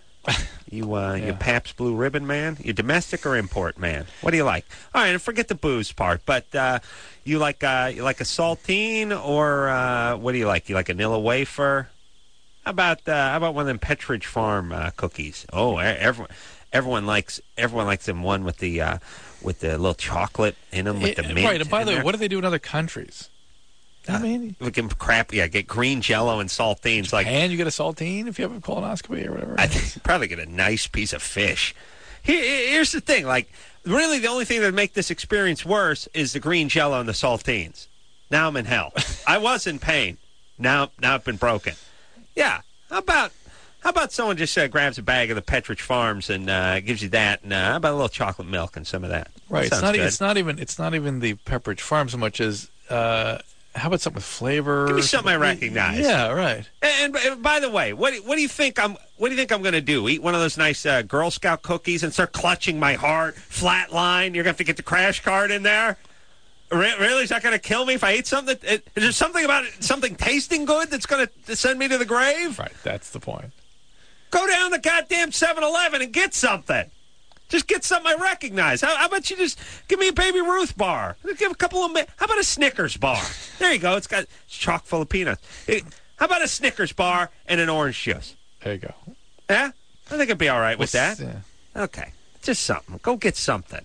Speaker 2: You Pabst Blue Ribbon man? You domestic or import man? What do you like? All right, and forget the booze part, but you like a saltine or what do you like? You like a Nilla wafer? How about one of them Petridge Farm cookies? Oh, everyone likes them. One with the little chocolate in them with the mint.
Speaker 1: Right. And by the way,
Speaker 2: there.
Speaker 1: what do they do in other countries? I mean,
Speaker 2: we can get green Jell-O and saltines.
Speaker 1: and you get a saltine if you have a colonoscopy or whatever.
Speaker 2: I think you probably get a nice piece of fish. Here's the thing. Really the only thing that would make this experience worse is the green Jell-O and the saltines. Now I'm in hell. I was in pain. Now I've been broken. Yeah. How about someone just grabs a bag of the Petridge Farms and gives you that, and how about a little chocolate milk and some of that?
Speaker 1: Right.
Speaker 2: Sounds good.
Speaker 1: It's not even the Pepperidge Farm so much as how about something with flavor?
Speaker 2: Give me something I recognize.
Speaker 1: Yeah. Right.
Speaker 2: And by the way, what do you think I'm going to do? Eat one of those nice Girl Scout cookies and start clutching my heart? Flatline? You're going to have to get the crash card in there? Really? Is that going to kill me if I eat something? Is there something about it, something tasting good that's going to send me to the grave?
Speaker 1: Right. That's the point.
Speaker 2: Go down the goddamn 7-Eleven and get something. Just get something I recognize. How about you just give me a Baby Ruth bar? Give a couple of. How about a Snickers bar? There you go. It's chock full of peanuts. How about a Snickers bar and an orange juice?
Speaker 1: There you go.
Speaker 2: Yeah, I think it'd be all right with that.
Speaker 1: Yeah.
Speaker 2: Okay, just something. Go get something.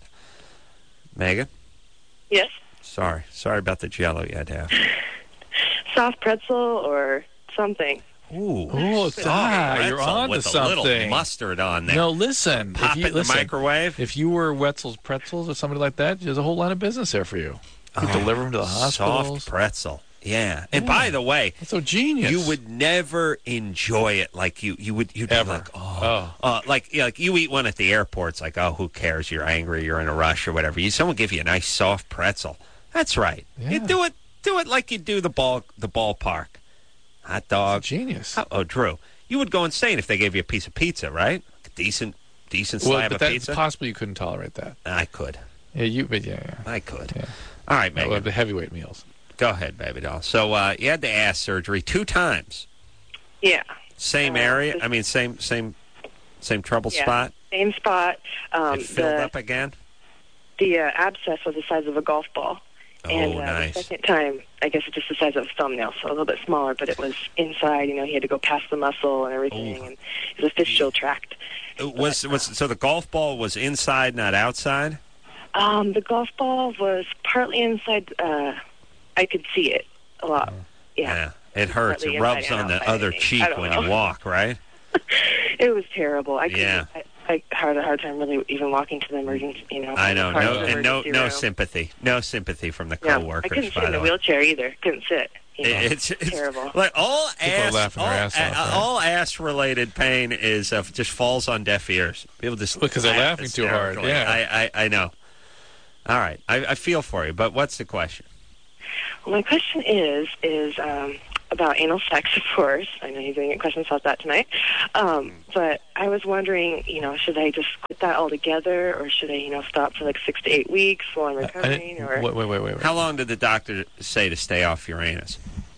Speaker 2: Megan.
Speaker 7: Yes.
Speaker 2: Sorry about the Jell-O you had to have.
Speaker 7: Soft pretzel or something.
Speaker 2: Ooh,
Speaker 1: Oh, you're on to
Speaker 2: with
Speaker 1: something.
Speaker 2: a little mustard on there.
Speaker 1: No, listen.
Speaker 2: Pop it in the microwave.
Speaker 1: If you were Wetzel's Pretzels or somebody like that, there's a whole line of business there for you. You deliver them to the hospitals.
Speaker 2: Soft pretzel. Yeah. And by the way,
Speaker 1: that's so genius.
Speaker 2: You would never enjoy it like you'd
Speaker 1: Ever.
Speaker 2: be like, like you eat one at the airport. It's like, oh, who cares? You're angry. You're in a rush or whatever. Someone give you a nice soft pretzel. That's right.
Speaker 1: Yeah.
Speaker 2: You do it like you do the ballpark. Hot dog.
Speaker 1: That's genius.
Speaker 2: Oh, Drew, you would go insane if they gave you a piece of pizza, right? A decent slab
Speaker 1: but
Speaker 2: of
Speaker 1: that's
Speaker 2: pizza.
Speaker 1: possible you couldn't tolerate that.
Speaker 2: I could.
Speaker 1: Yeah, yeah.
Speaker 2: I could.
Speaker 1: Yeah.
Speaker 2: All right, Megan.
Speaker 1: The heavyweight meals.
Speaker 2: Go ahead, baby doll. So you had the ass surgery 2 times.
Speaker 7: Yeah.
Speaker 2: Same area? I mean, same trouble spot?
Speaker 7: Same spot.
Speaker 2: It filled up again?
Speaker 7: The abscess was the size of a golf ball.
Speaker 2: Oh,
Speaker 7: And
Speaker 2: nice.
Speaker 7: the second time, I guess it's just the size of a thumbnail, so a little bit smaller, but it was inside. He had to go past the muscle and everything, and it was a fistula tract.
Speaker 2: So the golf ball was inside, not outside?
Speaker 7: The golf ball was partly inside. I could see it a lot. Yeah.
Speaker 2: It hurts.
Speaker 7: Partly
Speaker 2: It rubs
Speaker 7: inside and
Speaker 2: on the
Speaker 7: outside,
Speaker 2: other
Speaker 7: I think.
Speaker 2: cheek
Speaker 7: I don't
Speaker 2: when
Speaker 7: know.
Speaker 2: you walk, right?
Speaker 7: It was terrible. I couldn't.
Speaker 2: Yeah.
Speaker 7: I had a hard time really even walking to the emergency.
Speaker 2: I know.
Speaker 7: car to
Speaker 2: No,
Speaker 7: the
Speaker 2: and no
Speaker 7: emergency room.
Speaker 2: sympathy. No sympathy from the
Speaker 7: Yeah,
Speaker 2: coworkers.
Speaker 7: I couldn't sit
Speaker 2: by
Speaker 7: in
Speaker 2: the
Speaker 7: the
Speaker 2: way.
Speaker 7: wheelchair either. Couldn't sit.
Speaker 2: It's
Speaker 7: terrible.
Speaker 2: Like
Speaker 1: People are laughing their ass off, right?
Speaker 2: all ass-related pain is just falls on deaf ears. People just
Speaker 1: Because they're
Speaker 2: laugh
Speaker 1: laughing too hard,
Speaker 2: hysterically.
Speaker 1: yeah.
Speaker 2: I know. All right. I feel for you, but what's the question?
Speaker 7: Well, my question is about anal sex, of course. I know you're going to get questions about that tonight. But I was wondering, should I just quit that altogether, or should I, stop for like 6 to 8 weeks while I'm recovering?
Speaker 1: Wait.
Speaker 2: How long did the doctor say to stay off your anus?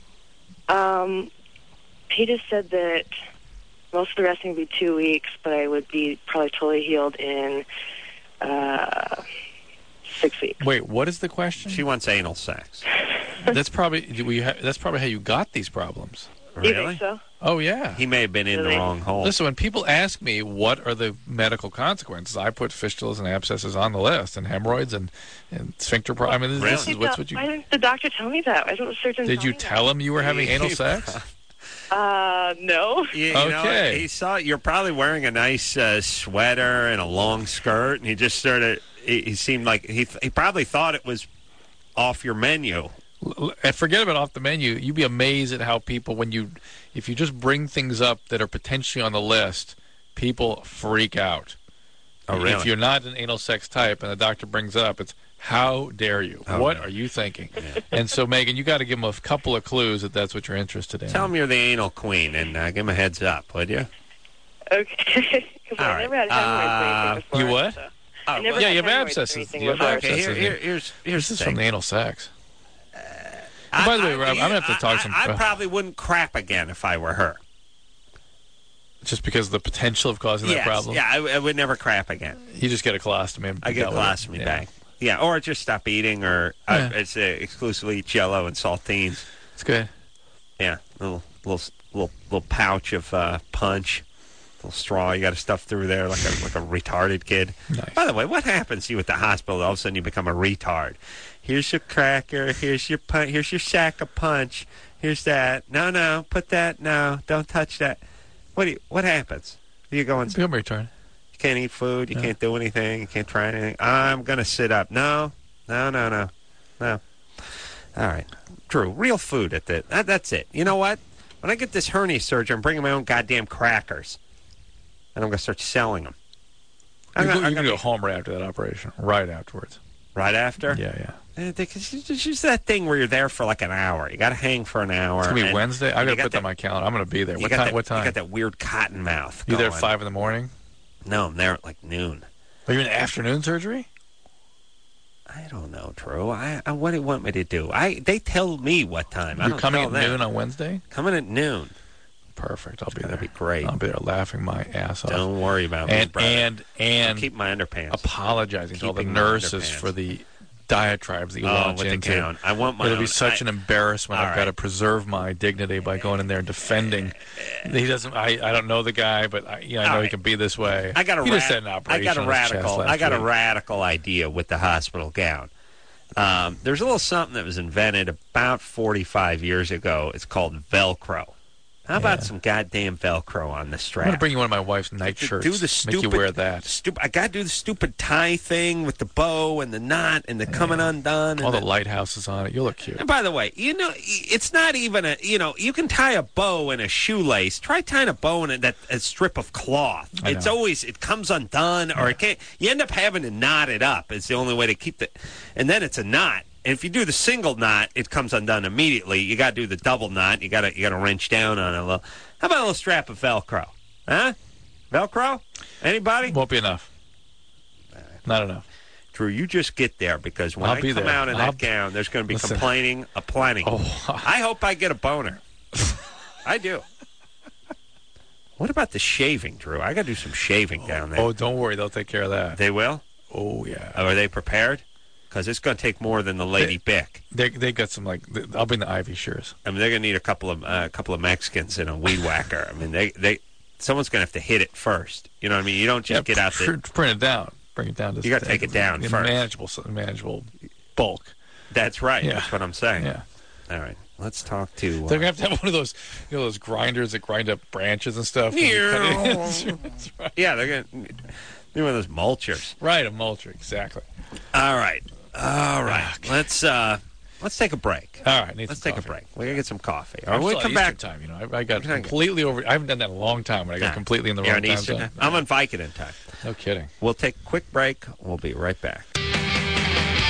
Speaker 7: He just said that most of the resting would be 2 weeks, but I would be probably totally healed in 6 weeks.
Speaker 1: Wait, what is the question?
Speaker 2: She wants anal sex.
Speaker 1: That's probably how you got these problems.
Speaker 2: Really?
Speaker 7: You think so?
Speaker 1: Oh, yeah.
Speaker 2: He may have been in the wrong hole.
Speaker 1: Listen, when people ask me what are the medical consequences, I put fistulas and abscesses on the list, and hemorrhoids and sphincter problems. I mean, this is what you...
Speaker 7: Why didn't the doctor tell me that? Why didn't the surgeon
Speaker 1: Did
Speaker 7: tell
Speaker 1: you
Speaker 7: me
Speaker 1: tell him you were having anal sex?
Speaker 7: No.
Speaker 1: Okay.
Speaker 2: He saw you're probably wearing a nice sweater and a long skirt, and he just started. He seemed like he probably thought it was off your menu.
Speaker 1: Forget about off the menu. You'd be amazed at how people, if you just bring things up that are potentially on the list, people freak out.
Speaker 2: Oh, really?
Speaker 1: If you're not an anal sex type and the doctor brings it up, it's how dare you? What are you thinking? Yeah. And so, Megan, you got to give him a couple of clues that that's what you're interested in.
Speaker 2: Tell him you're the anal queen and give him a heads up, would you?
Speaker 7: Okay. Because I never had hemorrhoids before.
Speaker 1: You what?
Speaker 7: So.
Speaker 1: Yeah, you have abscesses.
Speaker 2: Here's
Speaker 1: this is from the anal sex. By the way, Rob, I'm going to have to talk some...
Speaker 2: I probably wouldn't crap again if I were her.
Speaker 1: Just because of the potential of causing that problem?
Speaker 2: Yeah, I would never crap again.
Speaker 1: You just get a colostomy.
Speaker 2: I get a colostomy bag. Yeah, or just stop eating, or it's exclusively Jell-O and saltines.
Speaker 1: It's good.
Speaker 2: Yeah, little pouch of punch, little straw you got to stuff through there like a retarded kid.
Speaker 1: Nice.
Speaker 2: By the way, what happens to you at the hospital? All of a sudden you become a retard. Here's your cracker. Here's your punch. Here's your sack of punch. Here's that. No, put that. No, don't touch that. What happens? You going?
Speaker 1: Become a retard.
Speaker 2: You can't eat food. You can't do anything. You can't try anything. I'm gonna sit up. No. All right, Drew. Real food at the. That's it. You know what? When I get this hernia surgery, I'm bringing my own goddamn crackers, and I'm gonna start selling them.
Speaker 1: You're gonna go home right after that operation. Right afterwards.
Speaker 2: Right after?
Speaker 1: Yeah.
Speaker 2: It's just that thing where you're there for like an hour. You got to hang for an hour.
Speaker 1: It's going to be Wednesday? I got to put that on my calendar. I'm going to be there. What time?
Speaker 2: You got that weird cotton mouth.
Speaker 1: You there at 5 in the morning?
Speaker 2: No, I'm there at like noon.
Speaker 1: Are you in afternoon surgery?
Speaker 2: I don't know, Drew. What do you want me to do? They tell me what time.
Speaker 1: You're coming at noon on Wednesday?
Speaker 2: Coming at noon.
Speaker 1: Perfect. I'll be there.
Speaker 2: That'd be great.
Speaker 1: I'll be there laughing my ass off.
Speaker 2: Don't worry about me, brother.
Speaker 1: And
Speaker 2: I'll keep my underpants.
Speaker 1: Apologizing to all the nurses for the diatribes that you launch into.
Speaker 2: I want my
Speaker 1: It'll be such an embarrassment. I've got to preserve my dignity by going in there and defending. He doesn't. I don't know the guy, but I know he can be this way.
Speaker 2: I got a
Speaker 1: radical
Speaker 2: idea with the hospital gown. There's a little something that was invented about 45 years ago. It's called Velcro. How about some goddamn Velcro on the strap?
Speaker 1: I'm going to bring you one of my wife's night shirts.
Speaker 2: Do the stupid,
Speaker 1: make you wear that.
Speaker 2: I got to do the stupid tie thing with the bow and the knot and the coming undone.
Speaker 1: All the lighthouses on it. You look cute.
Speaker 2: And by the way, it's not even you can tie a bow in a shoelace. Try tying a bow in a strip of cloth. It comes undone, or it can't. You end up having to knot it up. It's the only way to keep and then it's a knot. And if you do the single knot, it comes undone immediately. You got to do the double knot. You got to wrench down on it a little. How about a little strap of Velcro? Huh? Velcro? Anybody?
Speaker 1: Won't be enough. Not enough.
Speaker 2: Drew, you just get there, because when I come out in that gown, there's going to be complaining aplenty. I hope I get a boner. I do. What about the shaving, Drew? I got to do some shaving down there.
Speaker 1: Oh, don't worry. They'll take care of that.
Speaker 2: They will?
Speaker 1: Oh, yeah.
Speaker 2: Are they prepared? Because it's going to take more than the Lady Bic.
Speaker 1: They got some I'll bring the Ivy shears.
Speaker 2: I mean, they're going to need a couple of Mexicans and a weed whacker. I mean, someone's going to have to hit it first. You know what I mean? You don't just get out there.
Speaker 1: Print it down. Bring it down.
Speaker 2: You got to take it down
Speaker 1: first. Manageable bulk.
Speaker 2: That's right.
Speaker 1: Yeah.
Speaker 2: That's what I'm saying.
Speaker 1: Yeah.
Speaker 2: All right. Let's talk to.
Speaker 1: They're gonna have to have one of those, those grinders that grind up branches and stuff.
Speaker 2: That's right. Yeah, they're gonna do one of those mulchers.
Speaker 1: Right, a mulcher, exactly.
Speaker 2: All right. Okay. Let's take a break.
Speaker 1: All right,
Speaker 2: let's take a break. We're gonna get some coffee.
Speaker 1: All right,
Speaker 2: we'll come back.
Speaker 1: Time, I got completely over. I haven't done that in a long time, but I got completely in the wrong time zone.
Speaker 2: I'm on Vicodin time.
Speaker 1: No kidding.
Speaker 2: We'll take a quick break. We'll be right back.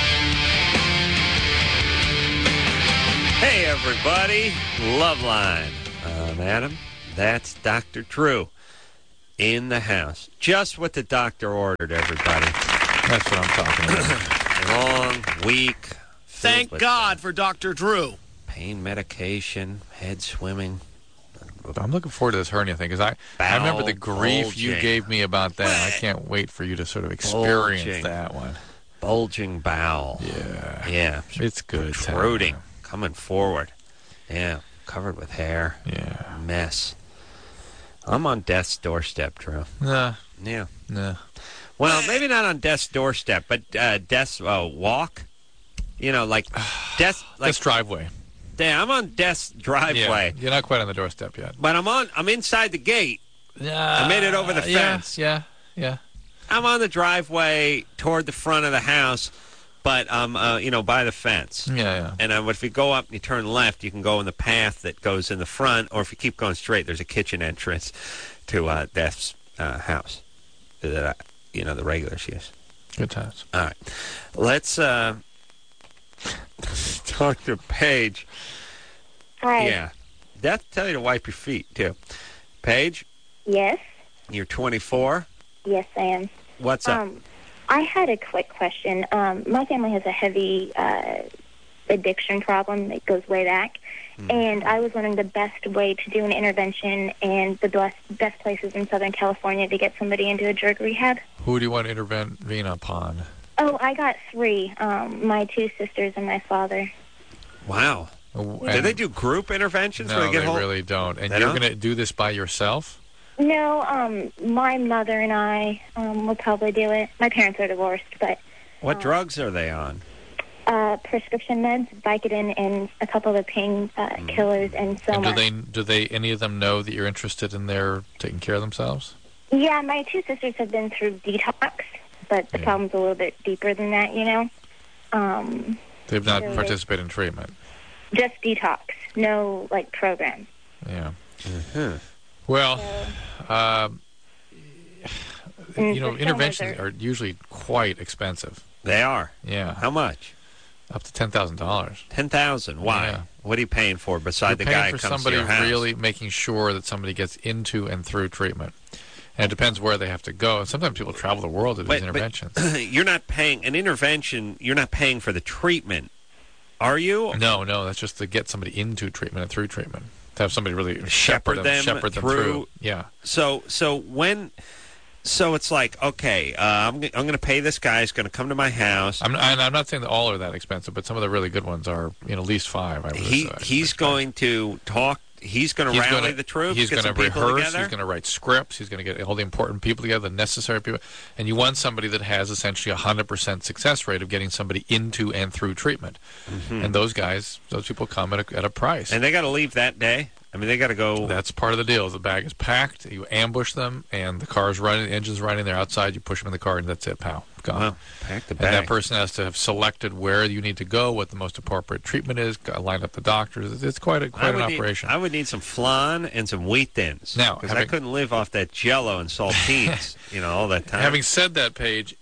Speaker 2: Hey, everybody. Loveline. Adam, that's Dr. Drew in the house. Just what the doctor ordered, everybody.
Speaker 1: That's what I'm talking about.
Speaker 2: Long week.
Speaker 9: Thank God for Dr. Drew.
Speaker 2: Pain medication, head swimming.
Speaker 1: I'm looking forward to this hernia thing because I remember the grief you
Speaker 2: bulging.
Speaker 1: gave me about that. I can't wait for you to sort of experience
Speaker 2: Bulging.
Speaker 1: that one.
Speaker 2: Bulging bowel.
Speaker 1: Yeah.
Speaker 2: Yeah.
Speaker 1: It's good.
Speaker 2: Protruding. Coming forward. Yeah. Covered with hair.
Speaker 1: Yeah.
Speaker 2: Mess. I'm on death's doorstep, Drew.
Speaker 1: Nah.
Speaker 2: Yeah.
Speaker 1: Nah.
Speaker 2: Well, maybe not on death's doorstep, but death's walk. You know, like death. Like
Speaker 1: Death's driveway.
Speaker 2: Yeah, I'm on death's driveway.
Speaker 1: Yeah. You're not quite on the doorstep yet.
Speaker 2: But I'm inside the gate. I made it over the fence.
Speaker 1: Yeah.
Speaker 2: I'm on the driveway toward the front of the house, but I'm, by the fence.
Speaker 1: Yeah.
Speaker 2: And if you go up and you turn left, you can go in the path that goes in the front, or if you keep going straight, there's a kitchen entrance to Death's house that, the regulars use.
Speaker 1: Good times.
Speaker 2: All right. Let's talk to Paige.
Speaker 10: Hi.
Speaker 2: Yeah. Death tell you to wipe your feet, too. Paige,
Speaker 10: Yes.
Speaker 2: you're 24.
Speaker 10: Yes, I am.
Speaker 2: What's up?
Speaker 10: I had a quick question. My family has a heavy addiction problem that goes way back, and I was wondering the best way to do an intervention and the best places in Southern California to get somebody into a drug rehab.
Speaker 1: Who do you want to intervene upon?
Speaker 10: Oh, I got 3, my 2 sisters and my father.
Speaker 2: Wow. Do they do group interventions?
Speaker 1: No,
Speaker 2: where
Speaker 1: they
Speaker 2: get hold?
Speaker 1: really don't. And
Speaker 2: They
Speaker 1: you're
Speaker 2: don't?
Speaker 1: going to do this by yourself?
Speaker 10: No, my mother and I will probably do it. My parents are divorced, but
Speaker 2: What drugs are they on?
Speaker 10: prescription meds, Vicodin, and a couple of pain killers, and so much.
Speaker 1: And do they any of them know that you're interested in their taking care of themselves?
Speaker 10: Yeah, my 2 sisters have been through detox, but the problem's a little bit deeper than that,
Speaker 1: They've not
Speaker 10: so
Speaker 1: participated in treatment.
Speaker 10: Just detox, no, program.
Speaker 1: Yeah.
Speaker 2: Mm-hmm.
Speaker 1: Well,
Speaker 10: And the
Speaker 1: interventions
Speaker 10: summers
Speaker 1: are usually quite expensive.
Speaker 2: They are.
Speaker 1: Yeah.
Speaker 2: How much?
Speaker 1: Up to $10,000.
Speaker 2: $10,000. Why?
Speaker 1: Yeah.
Speaker 2: What are you paying for beside
Speaker 1: You're
Speaker 2: the
Speaker 1: paying
Speaker 2: guy
Speaker 1: for
Speaker 2: who comes
Speaker 1: somebody
Speaker 2: to your house?
Speaker 1: really making sure that somebody gets into and through treatment. And it depends where they have to go. And sometimes people travel the world to do these interventions.
Speaker 2: You're not paying an intervention. You're not paying for the treatment, are you?
Speaker 1: No, that's just to get somebody into treatment and through treatment. To have somebody really shepherd them through. Yeah.
Speaker 2: So it's like, okay, I'm going to pay this guy. He's going to come to my house.
Speaker 1: I'm not saying that all are that expensive, but some of the really good ones are, at least 5. I would
Speaker 2: He's going to talk. He's going to rally the troops.
Speaker 1: He's
Speaker 2: going to
Speaker 1: rehearse.
Speaker 2: Together.
Speaker 1: He's going to write scripts. He's going to get all the important people together, the necessary people. And you want somebody that has essentially a 100% success rate of getting somebody into and through treatment. Mm-hmm. And those people come at a price.
Speaker 2: And they got to leave that day. I mean, they got to go.
Speaker 1: That's part of the deal. The bag is packed. You ambush them, and the car's running, the engine's running. They're outside. You push them in the car, and that's it, pal. Gone.
Speaker 2: Wow. Pack the bag.
Speaker 1: And that person has to have selected where you need to go, what the most appropriate treatment is, lined up the doctors. It's quite an operation.
Speaker 2: I would need some flan and some wheat thins.
Speaker 1: Now,
Speaker 2: because I couldn't live off that Jell-O and saltines, all that time.
Speaker 1: Having said that, Paige,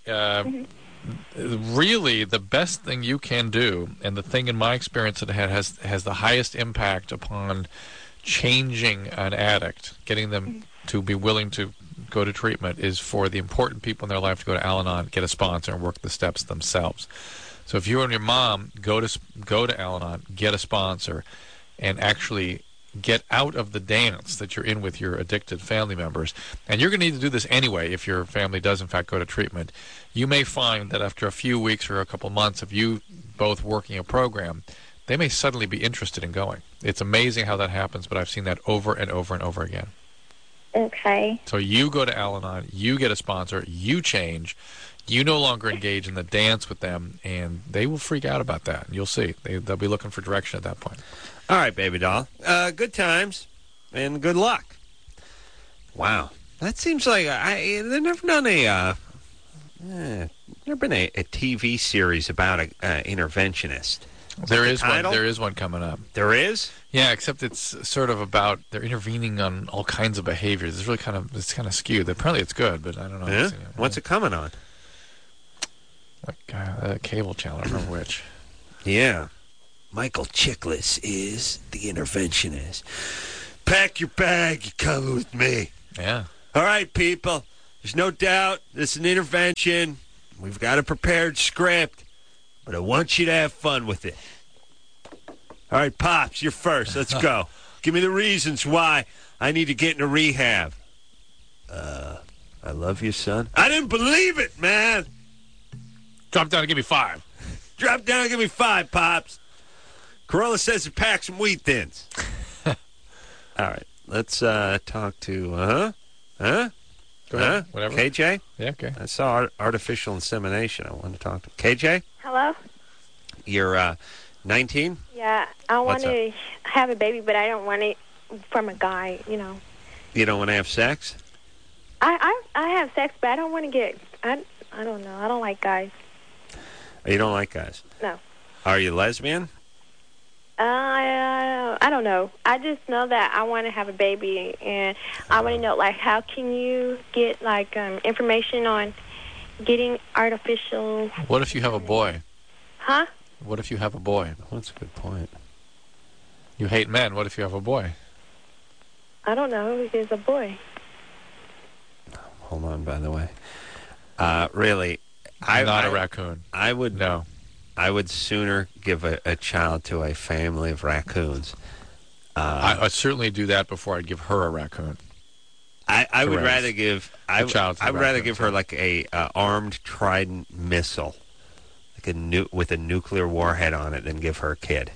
Speaker 1: really the best thing you can do, and the thing in my experience that has the highest impact upon changing an addict, getting them to be willing to go to treatment, is for the important people in their life to go to Al-Anon, get a sponsor, and work the steps themselves. So if you and your mom go to Al-Anon, get a sponsor, and actually get out of the dance that you're in with your addicted family members, and you're going to need to do this anyway if your family does in fact go to treatment, you may find that after a few weeks or a couple months of you both working a program, they may suddenly be interested in going. It's amazing how that happens, but I've seen that over and over and over again.
Speaker 10: Okay.
Speaker 1: So you go to Al-Anon, you get a sponsor, you change, you no longer engage in the dance with them, and they will freak out about that. You'll see. They'll be looking for direction at that point.
Speaker 2: All right, baby doll. Good times and good luck. Wow. That seems like they've never done never been a TV series about an interventionist.
Speaker 1: There is one. There is one coming up.
Speaker 2: There is?
Speaker 1: Yeah, except it's sort of about they're intervening on all kinds of behaviors. It's really kind of skewed. Apparently, it's good, but I don't know.
Speaker 2: Yeah? What's it coming on?
Speaker 1: Like a cable channel. I don't know which.
Speaker 2: Yeah. Michael Chiklis is the interventionist. Pack your bag. You're coming with me.
Speaker 1: Yeah.
Speaker 2: All right, people. There's no doubt this is an intervention. We've got a prepared script, but I want you to have fun with it. All right, Pops, you're first. Let's go. Give me the reasons why I need to get into rehab. I love you, son. I didn't believe it, man.
Speaker 1: Drop down and give me 5.
Speaker 2: Drop down and give me 5, Pops. Corolla says to pack some wheat thins. All right, let's talk to,
Speaker 1: Go ahead. Whatever.
Speaker 2: KJ?
Speaker 1: Yeah, okay.
Speaker 2: I saw artificial insemination. I wanted to talk to KJ.
Speaker 11: Hello?
Speaker 2: You're 19?
Speaker 11: Yeah, I want
Speaker 2: What's up?
Speaker 11: to have a baby, but I don't want it from a guy, you know.
Speaker 2: You don't want to have sex?
Speaker 11: I have sex, but I don't want to get, I don't know. I don't like guys.
Speaker 2: You don't like guys?
Speaker 11: No.
Speaker 2: Are you lesbian?
Speaker 11: I don't know. I just know that I want to have a baby, and I want to know, like, how can you get, like, information on getting artificial...
Speaker 1: What if you have a boy?
Speaker 11: Huh?
Speaker 1: What if you have a boy?
Speaker 2: That's a good point.
Speaker 1: You hate men. What if you have a boy?
Speaker 11: I don't know. He's a boy.
Speaker 2: Hold on, by the way. Really,
Speaker 1: Not a raccoon.
Speaker 2: I would
Speaker 1: No.
Speaker 2: I would sooner give a child to a family of raccoons.
Speaker 1: I'd certainly do that before I'd give her a raccoon.
Speaker 2: I would rather give I would rather
Speaker 1: raccoon,
Speaker 2: give her like a armed Trident missile, like with a nuclear warhead on it, than give her a kid.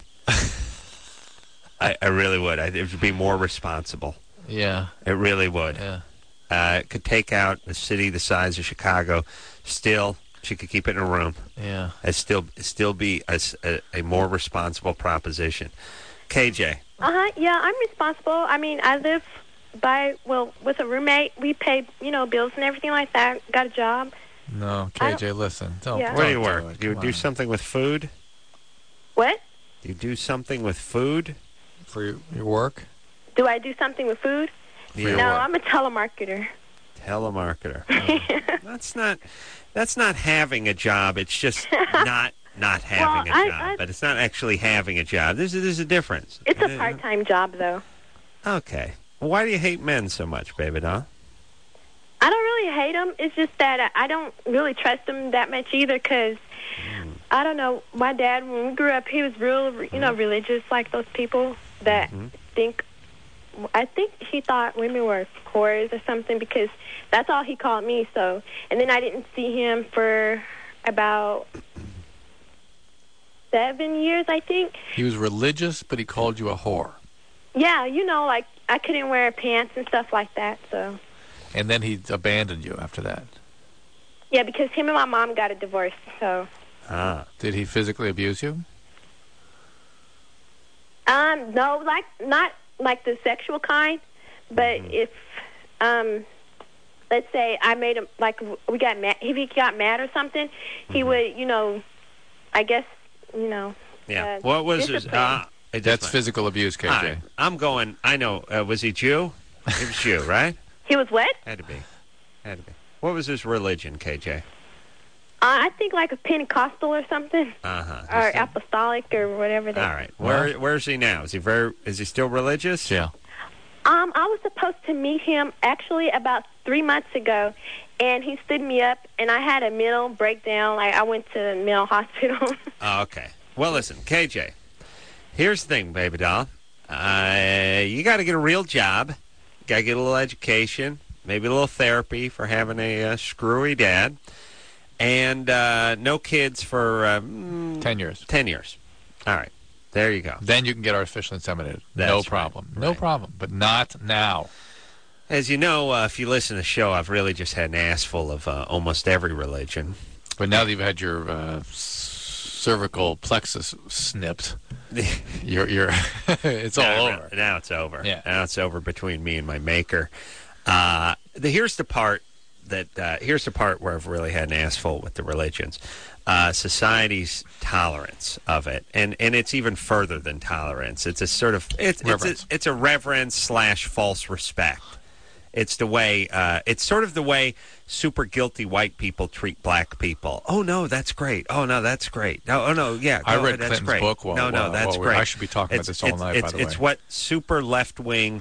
Speaker 2: I really would. It would be more responsible.
Speaker 1: Yeah.
Speaker 2: It really would.
Speaker 1: Yeah.
Speaker 2: It could take out a city the size of Chicago. Still, she could keep it in a room.
Speaker 1: Yeah.
Speaker 2: It still be a more responsible proposition. KJ.
Speaker 11: Yeah, I'm responsible. I mean, I live with a roommate. We pay, bills and everything like that. Got a job.
Speaker 1: No, KJ, listen. Don't.
Speaker 11: Yeah.
Speaker 2: Where do you
Speaker 1: don't
Speaker 2: work?
Speaker 1: it.
Speaker 2: Do you
Speaker 1: Come
Speaker 2: do
Speaker 1: on.
Speaker 2: something with food?
Speaker 11: What?
Speaker 2: Do you do something with food?
Speaker 1: For your work?
Speaker 11: Do I do something with food?
Speaker 2: Yeah.
Speaker 11: No, I'm a telemarketer.
Speaker 2: Telemarketer. That's not having a job. It's just not having a job. But it's not actually having a job. There's a difference.
Speaker 11: It's a part-time job, though.
Speaker 2: Okay. Well, why do you hate men so much, baby doll?
Speaker 11: I don't really hate them. It's just that I don't really trust them that much either because, I don't know, my dad, when we grew up, he was real, religious, like those people that I think he thought women were whores or something because that's all he called me. So, and then I didn't see him for about 7 years, I think.
Speaker 1: He was religious, but he called you a whore.
Speaker 11: Yeah, like I couldn't wear pants and stuff like that, so.
Speaker 1: And then he abandoned you after that.
Speaker 11: Yeah, because him and my mom got a divorce, so.
Speaker 1: Did he physically abuse you?
Speaker 11: No, not like the sexual kind, but if, let's say I made him, like, we got mad, if he got mad or something, he would, I guess,
Speaker 2: Yeah. What was his...
Speaker 1: That's physical abuse, KJ.
Speaker 2: Right. I'm going... I know. Was he Jew? He was Jew, right?
Speaker 11: He was what?
Speaker 2: Had to be. What was his religion, KJ?
Speaker 11: I think like a Pentecostal or something.
Speaker 2: Uh-huh.
Speaker 11: Or apostolic or whatever.
Speaker 2: All right. Where's he now? Is he still religious?
Speaker 1: Yeah.
Speaker 11: I was supposed to meet him actually about 3 months ago, and he stood me up, and I had a mental breakdown. Like, I went to the mental hospital.
Speaker 2: Oh, okay. Well, listen, KJ, here's the thing, baby doll. You got to get a real job. You got to get a little education, maybe a little therapy for having a screwy dad, and no kids for
Speaker 1: 10 years.
Speaker 2: 10 years. All right. There you go.
Speaker 1: Then you can get artificially inseminated.
Speaker 2: That's
Speaker 1: No problem.
Speaker 2: right.
Speaker 1: No problem. But not now.
Speaker 2: As you know, if you listen to the show, I've really just had an ass full of almost every religion.
Speaker 1: But now that you've had your cervical plexus snipped, you're it's all over.
Speaker 2: Now it's over.
Speaker 1: Yeah.
Speaker 2: Now it's over between me and my maker. Here's the part where I've really had an ass full with the religions. Society's tolerance of it, and it's even further than tolerance. It's a sort of it's a reverence / false respect. It's the way. It's sort of the way super guilty white people treat black people. Oh no, that's great. Oh no, that's great. No, oh no, yeah.
Speaker 1: I read
Speaker 2: that's
Speaker 1: Clinton's
Speaker 2: great.
Speaker 1: book.
Speaker 2: That's great.
Speaker 1: I should be talking about this all night. By the way,
Speaker 2: it's what super left wing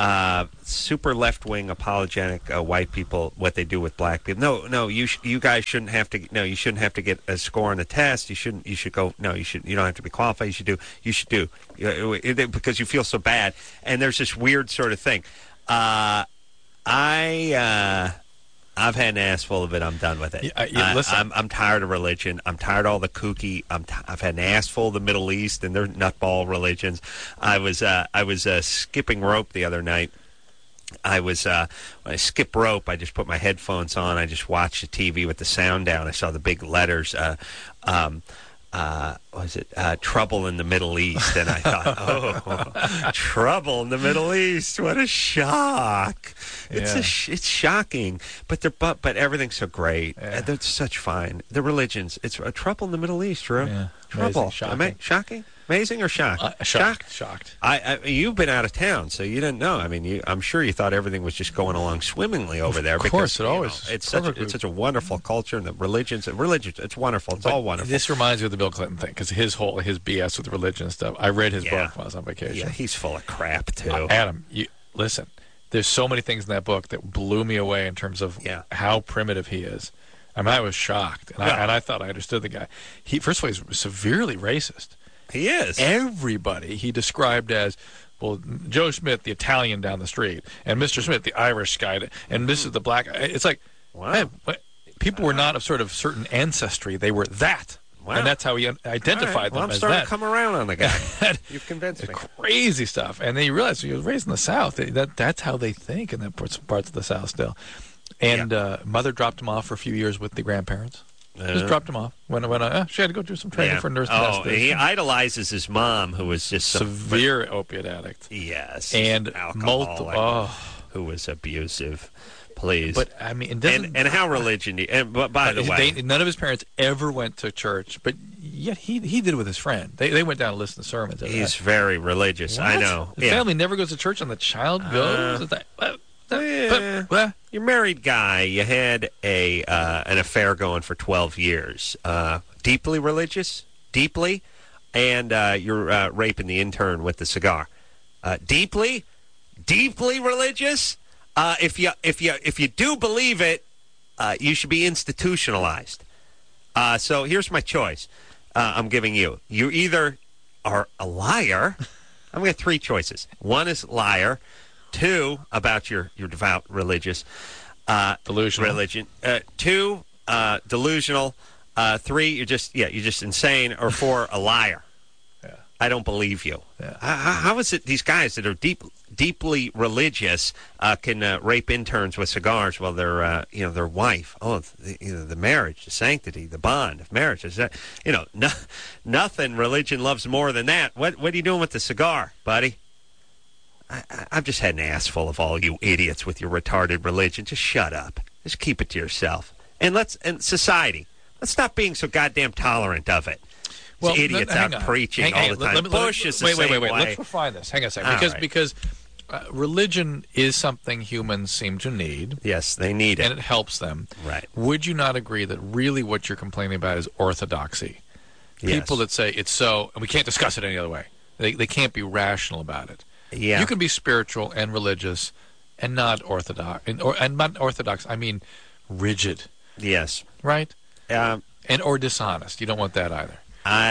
Speaker 2: apologetic white people, what they do with black people. No, you guys shouldn't have to. No, you shouldn't have to get a score on the test. You shouldn't. You should go. No, you should. You don't have to be qualified. You should do because you feel so bad. And there's this weird sort of thing. I've had an ass full of it. I'm done with it.
Speaker 1: Listen.
Speaker 2: I'm tired of religion. I'm tired of all the kooky. I've had an ass full of the Middle East and their nutball religions. I was skipping rope the other night. When I skip rope, I just put my headphones on. I just watched the TV with the sound down. I saw the big letters. Trouble in the Middle East, and I thought, oh, trouble in the Middle East! What a shock! It's shocking, but everything's so great.
Speaker 1: Yeah.
Speaker 2: They're such fine. The religions. It's a trouble in the Middle East, Drew.
Speaker 1: Yeah.
Speaker 2: Trouble.
Speaker 1: Shocking.
Speaker 2: Shocking. Amazing or shocked?
Speaker 1: Shocked.
Speaker 2: You've been out of town, so you didn't know. I mean, I'm sure you thought everything was just going along swimmingly over there.
Speaker 1: Of course, it always.
Speaker 2: It's such a wonderful culture, and the religions. It's wonderful. It's all wonderful.
Speaker 1: This reminds me of the Bill Clinton thing because his BS with religion and stuff. I read his book while I was on vacation.
Speaker 2: Yeah, he's full of crap too.
Speaker 1: Adam, listen. There's so many things in that book that blew me away in terms of how primitive he is. I mean, I was shocked, and I thought I understood the guy. First of all, he's severely racist.
Speaker 2: He is.
Speaker 1: Everybody he described as, well, Joe Smith, the Italian down the street, and Mr. Smith, the Irish guy, and this is the black. It's like, man, people were not of sort of certain ancestry. They were that. Wow. And that's how he identified them
Speaker 2: I'm
Speaker 1: as
Speaker 2: starting
Speaker 1: that.
Speaker 2: to come around on the guy. You've convinced me.
Speaker 1: Crazy stuff. And then you realize he was raised in the South. That's how they think in that parts of the South still. And mother dropped him off for a few years with the grandparents. Just dropped him off when she had to go do some training for nurse.
Speaker 2: He idolizes his mom, who was just
Speaker 1: severe opiate addict.
Speaker 2: Yes,
Speaker 1: and multiple
Speaker 2: who was abusive. Please,
Speaker 1: but I mean,
Speaker 2: and how religion? But by the way,
Speaker 1: none of his parents ever went to church, but yet he did it with his friend. They went down to listen to sermons.
Speaker 2: He's very religious.
Speaker 1: What?
Speaker 2: I know.
Speaker 1: The family never goes to church, and the child goes.
Speaker 2: You're a married guy. You had an affair going for 12 years. Deeply religious, and you're raping the intern with the cigar. Deeply religious. If you do believe it, you should be institutionalized. So here's my choice. I'm giving you. You either are a liar. I'm going to have three choices. One is liar. Two, about your devout religious
Speaker 1: delusional
Speaker 2: religion. Two, delusional. Three, you're just insane. Or four, a liar.
Speaker 1: Yeah.
Speaker 2: I don't believe you.
Speaker 1: Yeah.
Speaker 2: How is it these guys that are deeply religious can rape interns with cigars while their wife? Oh, the marriage, the sanctity, the bond of marriage. Is that nothing religion loves more than that. What are you doing with the cigar, buddy? I've just had an ass full of all you idiots with your retarded religion. Just shut up. Just keep it to yourself. And society, let's stop being so goddamn tolerant of it. Well, idiots out preaching all the time. Bush is the same way.
Speaker 1: Let's refine this. Hang on a second. Because religion is something humans seem to need.
Speaker 2: Yes, they need it.
Speaker 1: And it helps them.
Speaker 2: Right.
Speaker 1: Would you not agree that really what you're complaining about is orthodoxy?
Speaker 2: Yes.
Speaker 1: People that say it's so, and we can't discuss it any other way. They can't be rational about it.
Speaker 2: Yeah.
Speaker 1: You can be spiritual and religious and not orthodox. And not orthodox, I mean rigid.
Speaker 2: Yes.
Speaker 1: Right? Or dishonest. You don't want that either.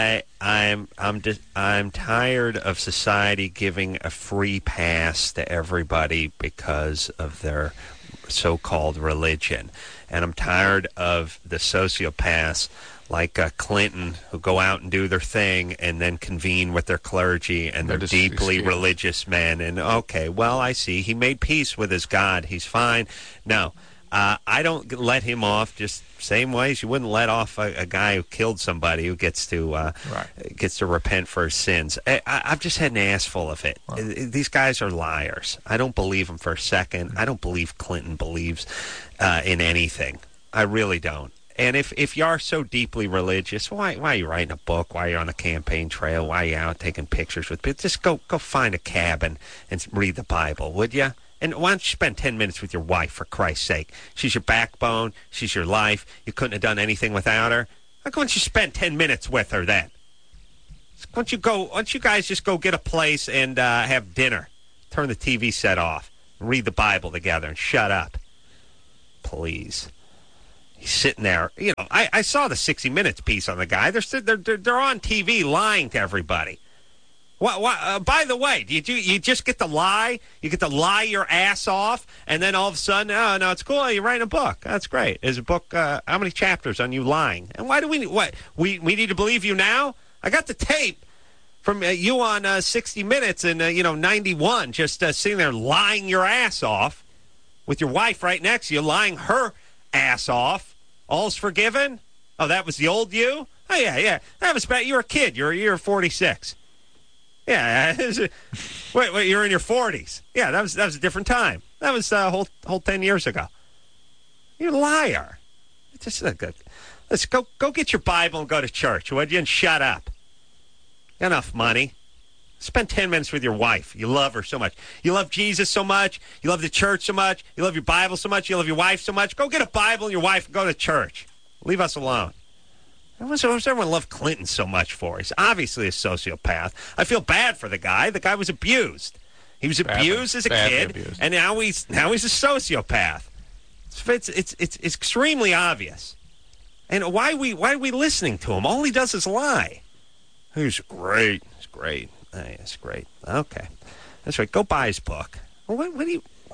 Speaker 2: I'm tired of society giving a free pass to everybody because of their so-called religion. And I'm tired of the sociopaths like Clinton, who go out and do their thing and then convene with their clergy and their deeply religious men. And, okay, well, I see. He made peace with his God. He's fine. No, I don't let him off just same ways you wouldn't let off a guy who killed somebody who gets to repent for his sins. I've just had an ass full of it. Wow. These guys are liars. I don't believe them for a second. I don't believe Clinton believes in anything. I really don't. And if you are so deeply religious, why are you writing a book? Why are you on a campaign trail? Why are you out taking pictures with people? Just go find a cabin and read the Bible, would you? And why don't you spend 10 minutes with your wife, for Christ's sake? She's your backbone. She's your life. You couldn't have done anything without her. Why don't you spend 10 minutes with her then? Why don't you guys just go get a place and have dinner? Turn the TV set off. Read the Bible together and shut up. Please. He's sitting there. You know, I saw the 60 Minutes piece on the guy. They're on TV lying to everybody. By the way, you just get to lie? You get to lie your ass off, and then all of a sudden, oh, no, it's cool. You're writing a book. That's great. Is a book, how many chapters on you lying? And why do we need to believe you now? I got the tape from you on 60 Minutes in, 91, just sitting there lying your ass off with your wife right next to you, lying her ass off. All's forgiven? Oh, that was the old you? Oh, yeah. That was back. You were a kid. You're 46. Yeah. Wait, you're in your 40s. Yeah, that was a different time. That was a whole 10 years ago. You're a liar. Just let's go get your Bible and go to church, would you? And shut up. Enough money. Spend 10 minutes with your wife. You love her so much. You love Jesus so much. You love the church so much. You love your Bible so much. You love your wife so much. Go get a Bible and your wife and go to church. Leave us alone. What does everyone love Clinton so much for? He's obviously a sociopath. I feel bad for the guy. The guy was abused. He was abused as a kid, abused. And now he's a sociopath. It's extremely obvious. And why are we listening to him? All he does is lie. He's great. He's great. It's great. Okay, that's right. Go buy his book. What do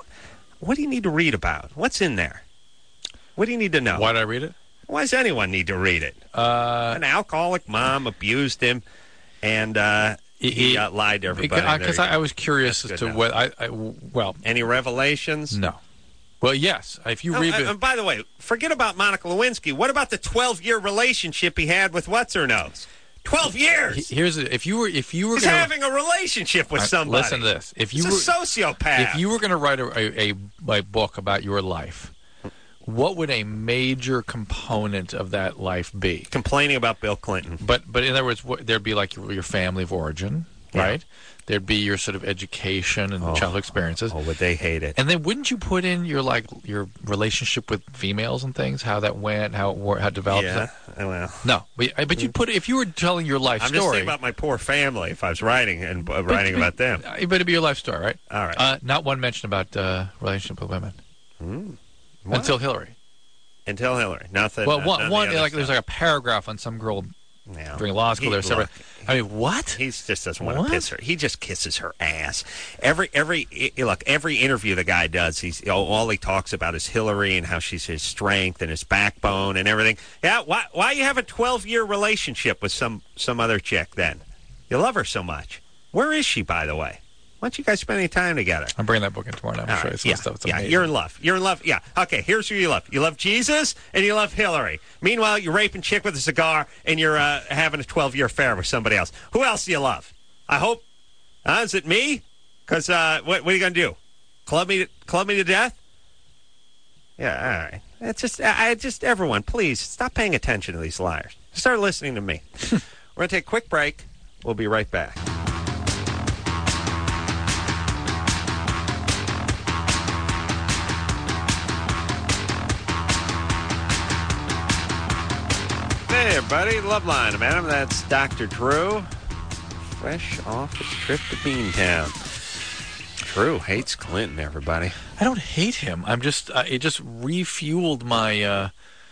Speaker 2: you need to read about? What's in there? What do you need to know?
Speaker 1: Why did I read it?
Speaker 2: Why does anyone need to read it? An alcoholic mom abused him, and he lied to everybody.
Speaker 1: Because I was curious as to what any
Speaker 2: revelations?
Speaker 1: No. Well, yes. If you read it.
Speaker 2: And by the way, forget about Monica Lewinsky. What about the 12-year relationship he had with what's-her-nose? 12 years.
Speaker 1: If you were
Speaker 2: he's having a relationship with somebody.
Speaker 1: Listen to this.
Speaker 2: He's a sociopath.
Speaker 1: If you were going to write a book about your life, what would a major component of that life be?
Speaker 2: Complaining about Bill Clinton.
Speaker 1: But in other words, there'd be like your family of origin, right? There'd be your sort of education and childhood experiences.
Speaker 2: Oh, would they hate it?
Speaker 1: And then wouldn't you put in your relationship with females and things, how that went, how it developed?
Speaker 2: Yeah, well.
Speaker 1: No, but you'd put it, if you were telling your life story.
Speaker 2: I'm just thinking about my poor family if I was writing about them.
Speaker 1: But it'd be your life story, right?
Speaker 2: All right.
Speaker 1: Not one mention about relationship with women. Until Hillary.
Speaker 2: Until Hillary. Nothing.
Speaker 1: Well, there's like a paragraph on some girl during law school. I mean, what?
Speaker 2: He just doesn't want to kiss her. He just kisses her ass. Every interview the guy does, all he talks about is Hillary and how she's his strength and his backbone and everything. Yeah, why you have a 12-year relationship with some other chick then? You love her so much. Where is she, by the way? Why don't you guys spend any time together?
Speaker 1: I'm bringing that book in tomorrow night. I'm sure some stuff. It's amazing.
Speaker 2: You're in love. You're in love. Yeah. Okay, here's who you love. You love Jesus and you love Hillary. Meanwhile, you're raping chick with a cigar and you're having a 12-year affair with somebody else. Who else do you love? I hope. Is it me? Because what are you going to do? Club me to death? Yeah, all right. It's just everyone, please, stop paying attention to these liars. Start listening to me. We're going to take a quick break. We'll be right back. Hey, everybody. Loveline, man. That's Dr. Drew. Fresh off the trip to Beantown. Drew hates Clinton, everybody.
Speaker 1: I don't hate him. I'm just, it just refueled my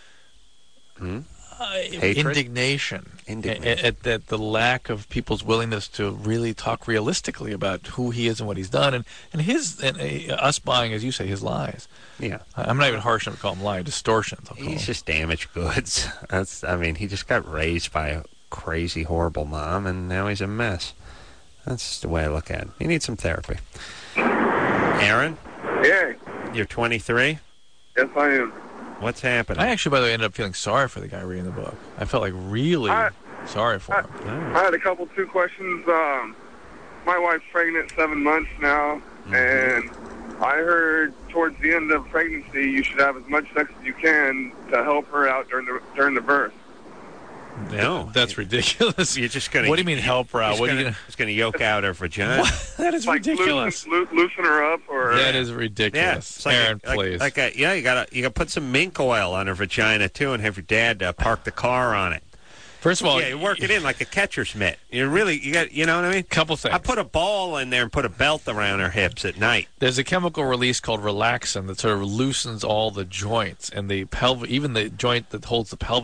Speaker 1: indignation at the lack of people's willingness to really talk realistically about who he is and what he's done, and us buying, as you say, his lies.
Speaker 2: Yeah,
Speaker 1: I'm not even harsh enough to call him lying. Distortions.
Speaker 2: He's just damaged goods. He just got raised by a crazy, horrible mom, and now he's a mess. That's just the way I look at it. He needs some therapy. Aaron?
Speaker 3: Yeah.
Speaker 2: You're 23?
Speaker 3: Yes, I am.
Speaker 2: What's happening?
Speaker 1: I actually, by the way, ended up feeling sorry for the guy reading the book. I felt like really sorry for him.
Speaker 3: I had two questions. My wife's pregnant 7 months now, and I heard towards the end of pregnancy you should have as much sex as you can to help her out during the birth.
Speaker 2: No,
Speaker 1: That's ridiculous.
Speaker 2: You're just gonna.
Speaker 1: What do you mean help her out? What are you gonna?
Speaker 2: It's gonna yoke out her vagina.
Speaker 1: That is ridiculous.
Speaker 3: Loosen her up, or
Speaker 1: That is ridiculous.
Speaker 2: It's like
Speaker 1: Aaron, please.
Speaker 2: you gotta put some mink oil on her vagina too, and have your dad park the car on it.
Speaker 1: First of all,
Speaker 2: you work it in like a catcher's mitt. You know what I mean?
Speaker 1: Couple things.
Speaker 2: I put a ball in there and put a belt around her hips at night.
Speaker 1: There's a chemical release called relaxin that sort of loosens all the joints and the even the joint that holds the pelvic